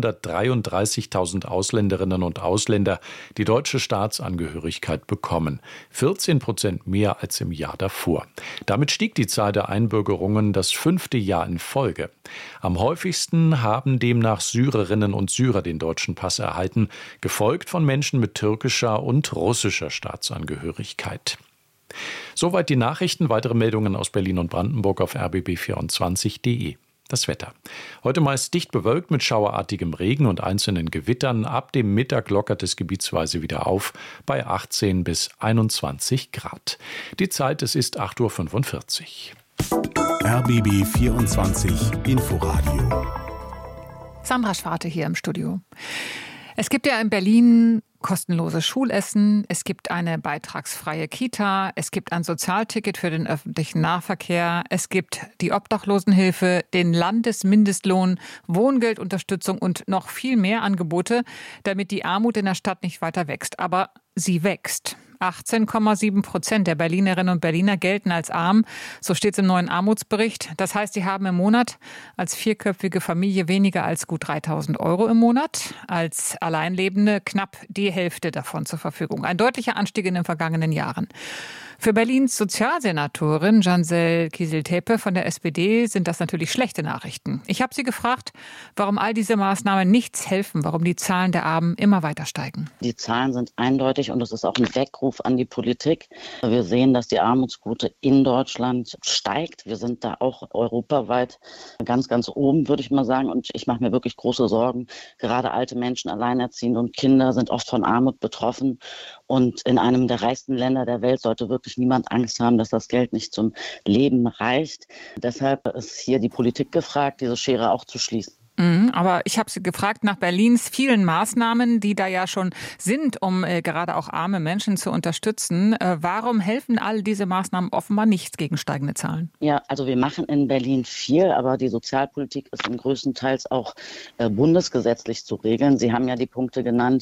333.000 Ausländerinnen und Ausländer die deutsche Staatsangehörigkeit bekommen. 14% mehr als im Jahr davor. Damit stieg die Zahl der Einbürgerungen das 5. Jahr in Folge. Am häufigsten haben demnach Syrerinnen und Syrer den deutschen Pass erhalten, gefolgt von Menschen mit türkischer und russischer Staatsangehörigkeit. Soweit die Nachrichten. Weitere Meldungen aus Berlin und Brandenburg auf rbb24.de. Das Wetter. Heute meist dicht bewölkt mit schauerartigem Regen und einzelnen Gewittern. Ab dem Mittag lockert es gebietsweise wieder auf bei 18 bis 21 Grad. Die Zeit, es ist 8.45 Uhr. RBB24 Inforadio. Sandra Schwarte hier im Studio. Es gibt ja in Berlin kostenloses Schulessen, es gibt eine beitragsfreie Kita, es gibt ein Sozialticket für den öffentlichen Nahverkehr, es gibt die Obdachlosenhilfe, den Landesmindestlohn, Wohngeldunterstützung und noch viel mehr Angebote, damit die Armut in der Stadt nicht weiter wächst. Aber sie wächst. 18,7% der Berlinerinnen und Berliner gelten als arm. So steht es im neuen Armutsbericht. Das heißt, sie haben im Monat als vierköpfige Familie weniger als gut 3.000 Euro im Monat. Als Alleinlebende knapp die Hälfte davon zur Verfügung. Ein deutlicher Anstieg in den vergangenen Jahren. Für Berlins Sozialsenatorin Cansel Kieseltepe von der SPD sind das natürlich schlechte Nachrichten. Ich habe sie gefragt, warum all diese Maßnahmen nichts helfen, warum die Zahlen der Armen immer weiter steigen. Die Zahlen sind eindeutig und es ist auch ein Weckruf an die Politik. Wir sehen, dass die Armutsquote in Deutschland steigt. Wir sind da auch europaweit ganz, ganz oben, würde ich mal sagen. Und ich mache mir wirklich große Sorgen. Gerade alte Menschen, Alleinerziehende und Kinder sind oft von Armut betroffen. Und in einem der reichsten Länder der Welt sollte wirklich niemand Angst haben, dass das Geld nicht zum Leben reicht. Deshalb ist hier die Politik gefragt, diese Schere auch zu schließen. Aber ich habe Sie gefragt nach Berlins vielen Maßnahmen, die da ja schon sind, um gerade auch arme Menschen zu unterstützen. Warum helfen all diese Maßnahmen offenbar nicht gegen steigende Zahlen? Ja, also wir machen in Berlin viel, aber die Sozialpolitik ist im größtenteils auch bundesgesetzlich zu regeln. Sie haben ja die Punkte genannt.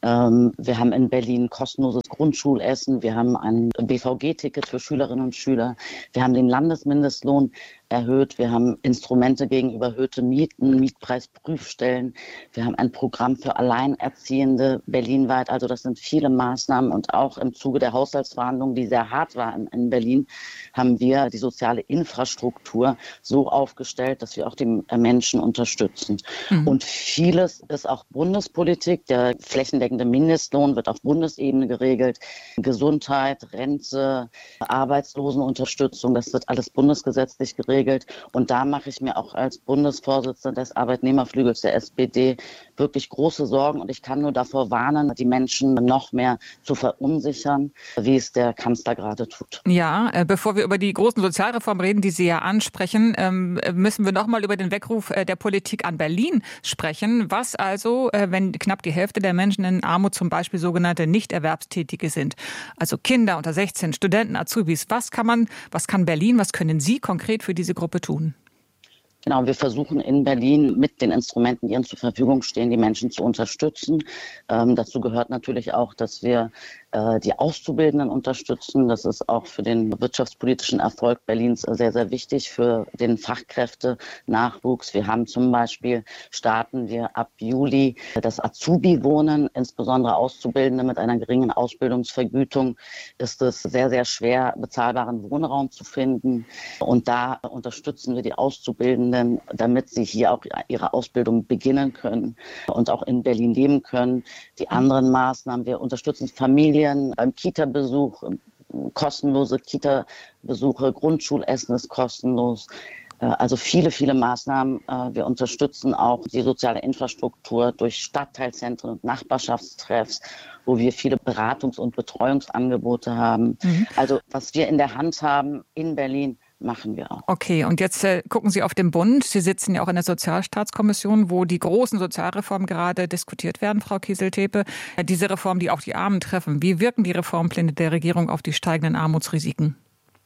Wir haben in Berlin kostenloses Grundschulessen. Wir haben ein BVG-Ticket für Schülerinnen und Schüler. Wir haben den Landesmindestlohn erhöht. Wir haben Instrumente gegen überhöhte Mieten, Mietpreisprüfstellen. Wir haben ein Programm für Alleinerziehende berlinweit. Also das sind viele Maßnahmen. Und auch im Zuge der Haushaltsverhandlungen, die sehr hart waren in Berlin, haben wir die soziale Infrastruktur so aufgestellt, dass wir auch die Menschen unterstützen. Und vieles ist auch Bundespolitik. Der flächendeckende Mindestlohn wird auf Bundesebene geregelt. Gesundheit, Rente, Arbeitslosenunterstützung, das wird alles bundesgesetzlich geregelt. Und da mache ich mir auch als Bundesvorsitzende des Arbeitnehmerflügels der SPD wirklich große Sorgen. Und ich kann nur davor warnen, die Menschen noch mehr zu verunsichern, wie es der Kanzler gerade tut. Ja, bevor wir über die großen Sozialreformen reden, die Sie ja ansprechen, müssen wir noch mal über den Weckruf der Politik an Berlin sprechen. Was also, wenn knapp die Hälfte der Menschen in Armut zum Beispiel sogenannte Nichterwerbstätige sind? Also Kinder unter 16, Studenten, Azubis. Was kann Berlin, was können Sie konkret für diese Gruppe tun? Genau, wir versuchen in Berlin mit den Instrumenten, die uns zur Verfügung stehen, die Menschen zu unterstützen. Dazu gehört natürlich auch, dass wir die Auszubildenden unterstützen. Das ist auch für den wirtschaftspolitischen Erfolg Berlins sehr, sehr wichtig, für den Fachkräftenachwuchs. Wir haben zum Beispiel, starten wir ab Juli das Azubi-Wohnen, insbesondere Auszubildende mit einer geringen Ausbildungsvergütung. Ist es sehr, sehr schwer, bezahlbaren Wohnraum zu finden. Und da unterstützen wir die Auszubildenden, damit sie hier auch ihre Ausbildung beginnen können und auch in Berlin leben können. Die anderen Maßnahmen, wir unterstützen Familien beim Kita-Besuch, kostenlose Kita-Besuche, Grundschulessen ist kostenlos. Also viele, viele Maßnahmen. Wir unterstützen auch die soziale Infrastruktur durch Stadtteilzentren und Nachbarschaftstreffs, wo wir viele Beratungs- und Betreuungsangebote haben. Also was wir in der Hand haben in Berlin, machen wir auch. Okay, und jetzt gucken Sie auf den Bund. Sie sitzen ja auch in der Sozialstaatskommission, wo die großen Sozialreformen gerade diskutiert werden, Frau Kieseltepe. Diese Reformen, die auch die Armen treffen. Wie wirken die Reformpläne der Regierung auf die steigenden Armutsrisiken?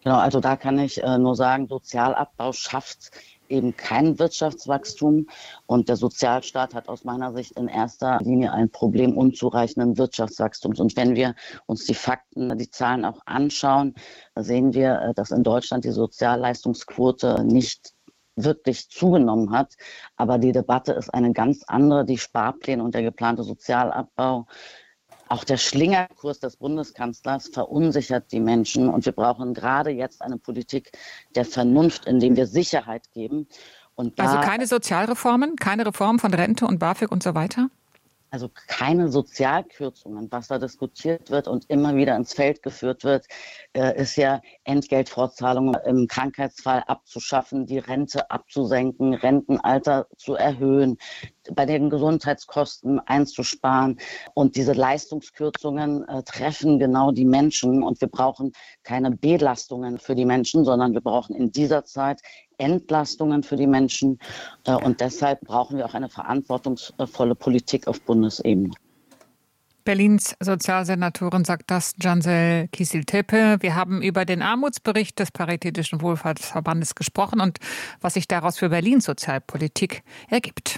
Genau, also da kann ich nur sagen, Sozialabbau schafft eben kein Wirtschaftswachstum und der Sozialstaat hat aus meiner Sicht in erster Linie ein Problem unzureichenden Wirtschaftswachstums. Und wenn wir uns die Fakten, die Zahlen auch anschauen, sehen wir, dass in Deutschland die Sozialleistungsquote nicht wirklich zugenommen hat. Aber die Debatte ist eine ganz andere. Die Sparpläne und der geplante Sozialabbau, auch der Schlingerkurs des Bundeskanzlers verunsichert die Menschen. Und wir brauchen gerade jetzt eine Politik der Vernunft, indem wir Sicherheit geben. Und also keine Sozialreformen, keine Reform von Rente und BAföG und so weiter? Also keine Sozialkürzungen. Was da diskutiert wird und immer wieder ins Feld geführt wird, ist ja Entgeltfortzahlungen im Krankheitsfall abzuschaffen, die Rente abzusenken, Rentenalter zu erhöhen, bei den Gesundheitskosten einzusparen. Und diese Leistungskürzungen treffen genau die Menschen. Und wir brauchen keine Belastungen für die Menschen, sondern wir brauchen in dieser Zeit Entlastungen für die Menschen. Und deshalb brauchen wir auch eine verantwortungsvolle Politik auf Bundesebene. Berlins Sozialsenatorin sagt das, Cansel Kicil-Tepe. Wir haben über den Armutsbericht des Paritätischen Wohlfahrtsverbandes gesprochen und was sich daraus für Berlins Sozialpolitik ergibt.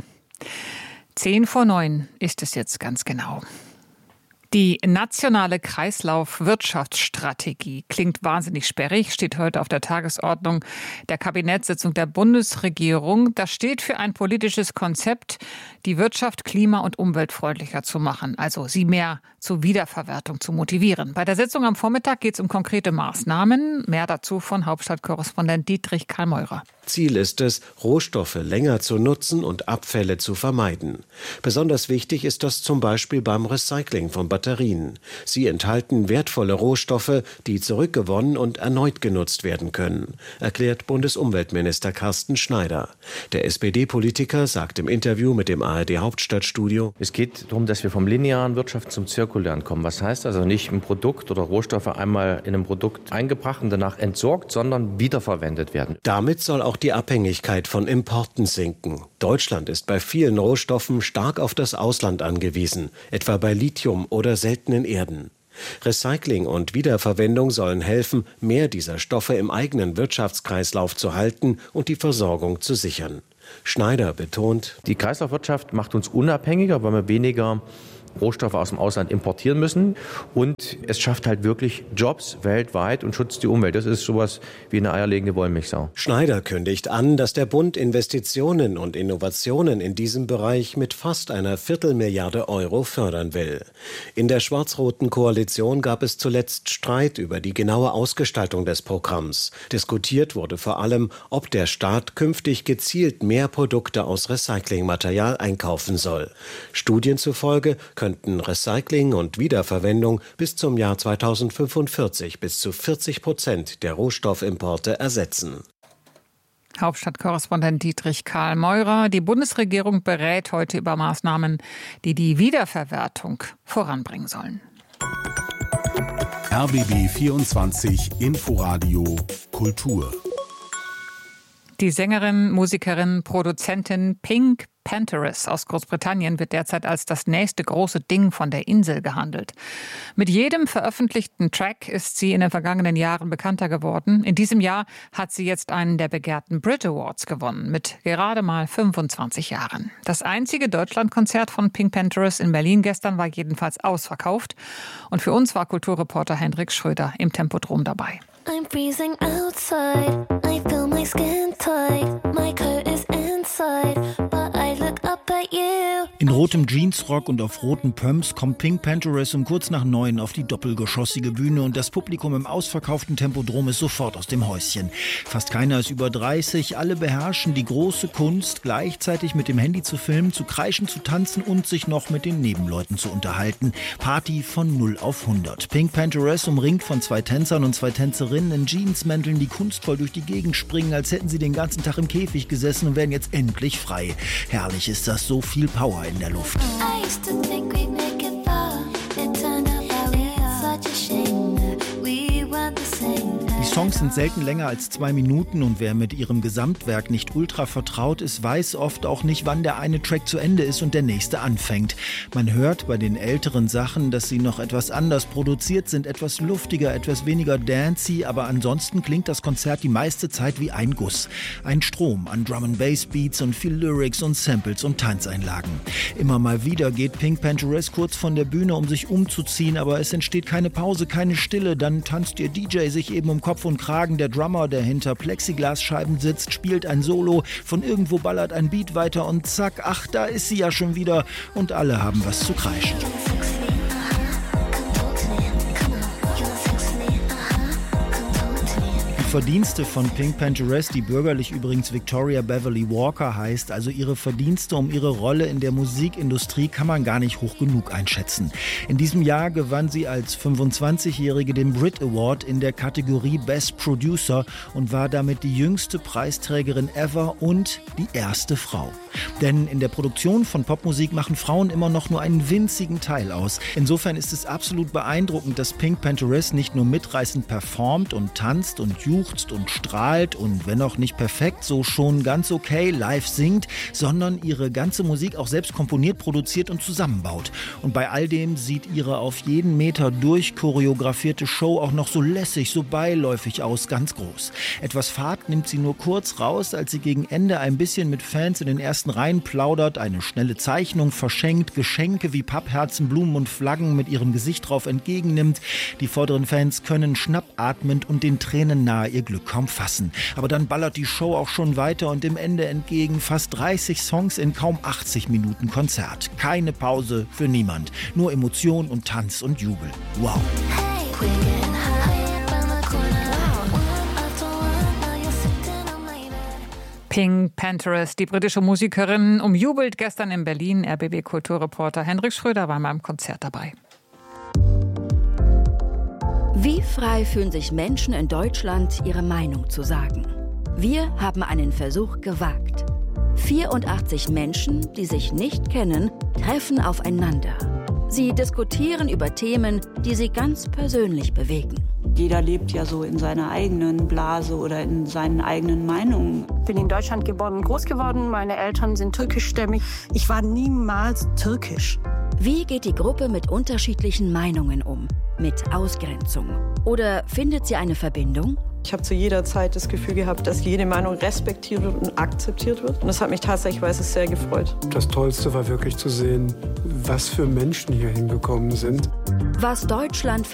8:50 ist es jetzt ganz genau. Die nationale Kreislaufwirtschaftsstrategie klingt wahnsinnig sperrig, steht heute auf der Tagesordnung der Kabinettssitzung der Bundesregierung. Das steht für ein politisches Konzept, die Wirtschaft klima- und umweltfreundlicher zu machen, also sie mehr zur Wiederverwertung zu motivieren. Bei der Sitzung am Vormittag geht es um konkrete Maßnahmen. Mehr dazu von Hauptstadtkorrespondent Dietrich Karl-Meurer. Ziel ist es, Rohstoffe länger zu nutzen und Abfälle zu vermeiden. Besonders wichtig ist das zum Beispiel beim Recycling von Batterien. Sie enthalten wertvolle Rohstoffe, die zurückgewonnen und erneut genutzt werden können, erklärt Bundesumweltminister Carsten Schneider. Der SPD-Politiker sagt im Interview mit dem ARD-Hauptstadtstudio: Es geht darum, dass wir vom linearen Wirtschaft zum zirkulären kommen. Was heißt also nicht ein Produkt oder Rohstoffe einmal in einem Produkt eingebracht und danach entsorgt, sondern wiederverwendet werden. Damit soll auch die Abhängigkeit von Importen sinken. Deutschland ist bei vielen Rohstoffen stark auf das Ausland angewiesen, etwa bei Lithium oder seltenen Erden. Recycling und Wiederverwendung sollen helfen, mehr dieser Stoffe im eigenen Wirtschaftskreislauf zu halten und die Versorgung zu sichern. Schneider betont: Die Kreislaufwirtschaft macht uns unabhängiger, weil wir weniger Rohstoffe aus dem Ausland importieren müssen. Und es schafft halt wirklich Jobs weltweit und schützt die Umwelt. Das ist sowas wie eine eierlegende Wollmilchsau. Schneider kündigt an, dass der Bund Investitionen und Innovationen in diesem Bereich mit fast einer Viertelmilliarde Euro fördern will. In der schwarz-roten Koalition gab es zuletzt Streit über die genaue Ausgestaltung des Programms. Diskutiert wurde vor allem, ob der Staat künftig gezielt mehr Produkte aus Recyclingmaterial einkaufen soll. Studien zufolge könnten Recycling und Wiederverwendung bis zum Jahr 2045 bis zu 40% der Rohstoffimporte ersetzen. Hauptstadtkorrespondent Dietrich Karl-Meurer. Die Bundesregierung berät heute über Maßnahmen, die die Wiederverwertung voranbringen sollen. RBB 24 Inforadio Kultur. Die Sängerin, Musikerin, Produzentin Pink Panthers aus Großbritannien wird derzeit als das nächste große Ding von der Insel gehandelt. Mit jedem veröffentlichten Track ist sie in den vergangenen Jahren bekannter geworden. In diesem Jahr hat sie jetzt einen der begehrten Brit Awards gewonnen, mit gerade mal 25 Jahren. Das einzige Deutschlandkonzert von Pink Panthers in Berlin gestern war jedenfalls ausverkauft. Und für uns war Kulturreporter Hendrik Schröder im Tempodrom dabei. I'm freezing outside, I feel my skin tight, my coat is inside, but I look up at you. In rotem Jeansrock und auf roten Pumps kommt Pink Panthers um kurz nach 9 auf die doppelgeschossige Bühne und das Publikum im ausverkauften Tempodrom ist sofort aus dem Häuschen. Fast keiner ist über 30, alle beherrschen die große Kunst, gleichzeitig mit dem Handy zu filmen, zu kreischen, zu tanzen und sich noch mit den Nebenleuten zu unterhalten. Party von 0 auf 100. Pink Panthers umringt von 2 Tänzern und 2 Tänzerinnen in Jeansmänteln, die kunstvoll durch die Gegend springen, als hätten sie den ganzen Tag im Käfig gesessen und wären jetzt endlich frei. Herrlich ist das, so viel Power in der Luft. Die Songs sind selten länger als 2 Minuten und wer mit ihrem Gesamtwerk nicht ultra vertraut ist, weiß oft auch nicht, wann der eine Track zu Ende ist und der nächste anfängt. Man hört bei den älteren Sachen, dass sie noch etwas anders produziert sind, etwas luftiger, etwas weniger dancey, aber ansonsten klingt das Konzert die meiste Zeit wie ein Guss. Ein Strom an Drum-and-Bass-Beats und viel Lyrics und Samples und Tanzeinlagen. Immer mal wieder geht Pink Pantheress kurz von der Bühne, um sich umzuziehen, aber es entsteht keine Pause, keine Stille. Dann tanzt ihr DJ sich eben um Kopf und Kragen. Der Drummer, der hinter Plexiglasscheiben sitzt, spielt ein Solo. Von irgendwo ballert ein Beat weiter und zack, ach, da ist sie ja schon wieder. Und alle haben was zu kreischen. Die Verdienste von Pink Pantheress, die bürgerlich übrigens Victoria Beverly Walker heißt, also ihre Verdienste um ihre Rolle in der Musikindustrie, kann man gar nicht hoch genug einschätzen. In diesem Jahr gewann sie als 25-Jährige den Brit Award in der Kategorie Best Producer und war damit die jüngste Preisträgerin ever und die erste Frau. Denn in der Produktion von Popmusik machen Frauen immer noch nur einen winzigen Teil aus. Insofern ist es absolut beeindruckend, dass Pink Pantheress nicht nur mitreißend performt und tanzt und juchzt und strahlt und wenn auch nicht perfekt, so schon ganz okay live singt, sondern ihre ganze Musik auch selbst komponiert, produziert und zusammenbaut. Und bei all dem sieht ihre auf jeden Meter durchchoreografierte Show auch noch so lässig, so beiläufig aus, ganz groß. Etwas Fahrt nimmt sie nur kurz raus, als sie gegen Ende ein bisschen mit Fans in den ersten Reihen plaudert, eine schnelle Zeichnung verschenkt, Geschenke wie Pappherzen, Blumen und Flaggen mit ihrem Gesicht drauf entgegennimmt. Die vorderen Fans können schnappatmend und den Tränen nahe ihr Glück kaum fassen. Aber dann ballert die Show auch schon weiter und dem Ende entgegen fast 30 Songs in kaum 80 Minuten Konzert. Keine Pause für niemand. Nur Emotion und Tanz und Jubel. Wow. Pink Pantheress, die britische Musikerin, umjubelt gestern in Berlin. RBB-Kulturreporter Henrik Schröder war beim Konzert dabei. Wie frei fühlen sich Menschen in Deutschland, ihre Meinung zu sagen? Wir haben einen Versuch gewagt. 84 Menschen, die sich nicht kennen, treffen aufeinander. Sie diskutieren über Themen, die sie ganz persönlich bewegen. Jeder lebt ja so in seiner eigenen Blase oder in seinen eigenen Meinungen. Ich bin in Deutschland geboren und groß geworden. Meine Eltern sind türkischstämmig. Ich war niemals türkisch. Wie geht die Gruppe mit unterschiedlichen Meinungen um? Mit Ausgrenzung? Oder findet sie eine Verbindung? Ich habe zu jeder Zeit das Gefühl gehabt, dass jede Meinung respektiert wird und akzeptiert wird. Und das hat mich tatsächlich, sehr gefreut. Das Tollste war wirklich zu sehen, was für Menschen hier hingekommen sind. Was Deutschland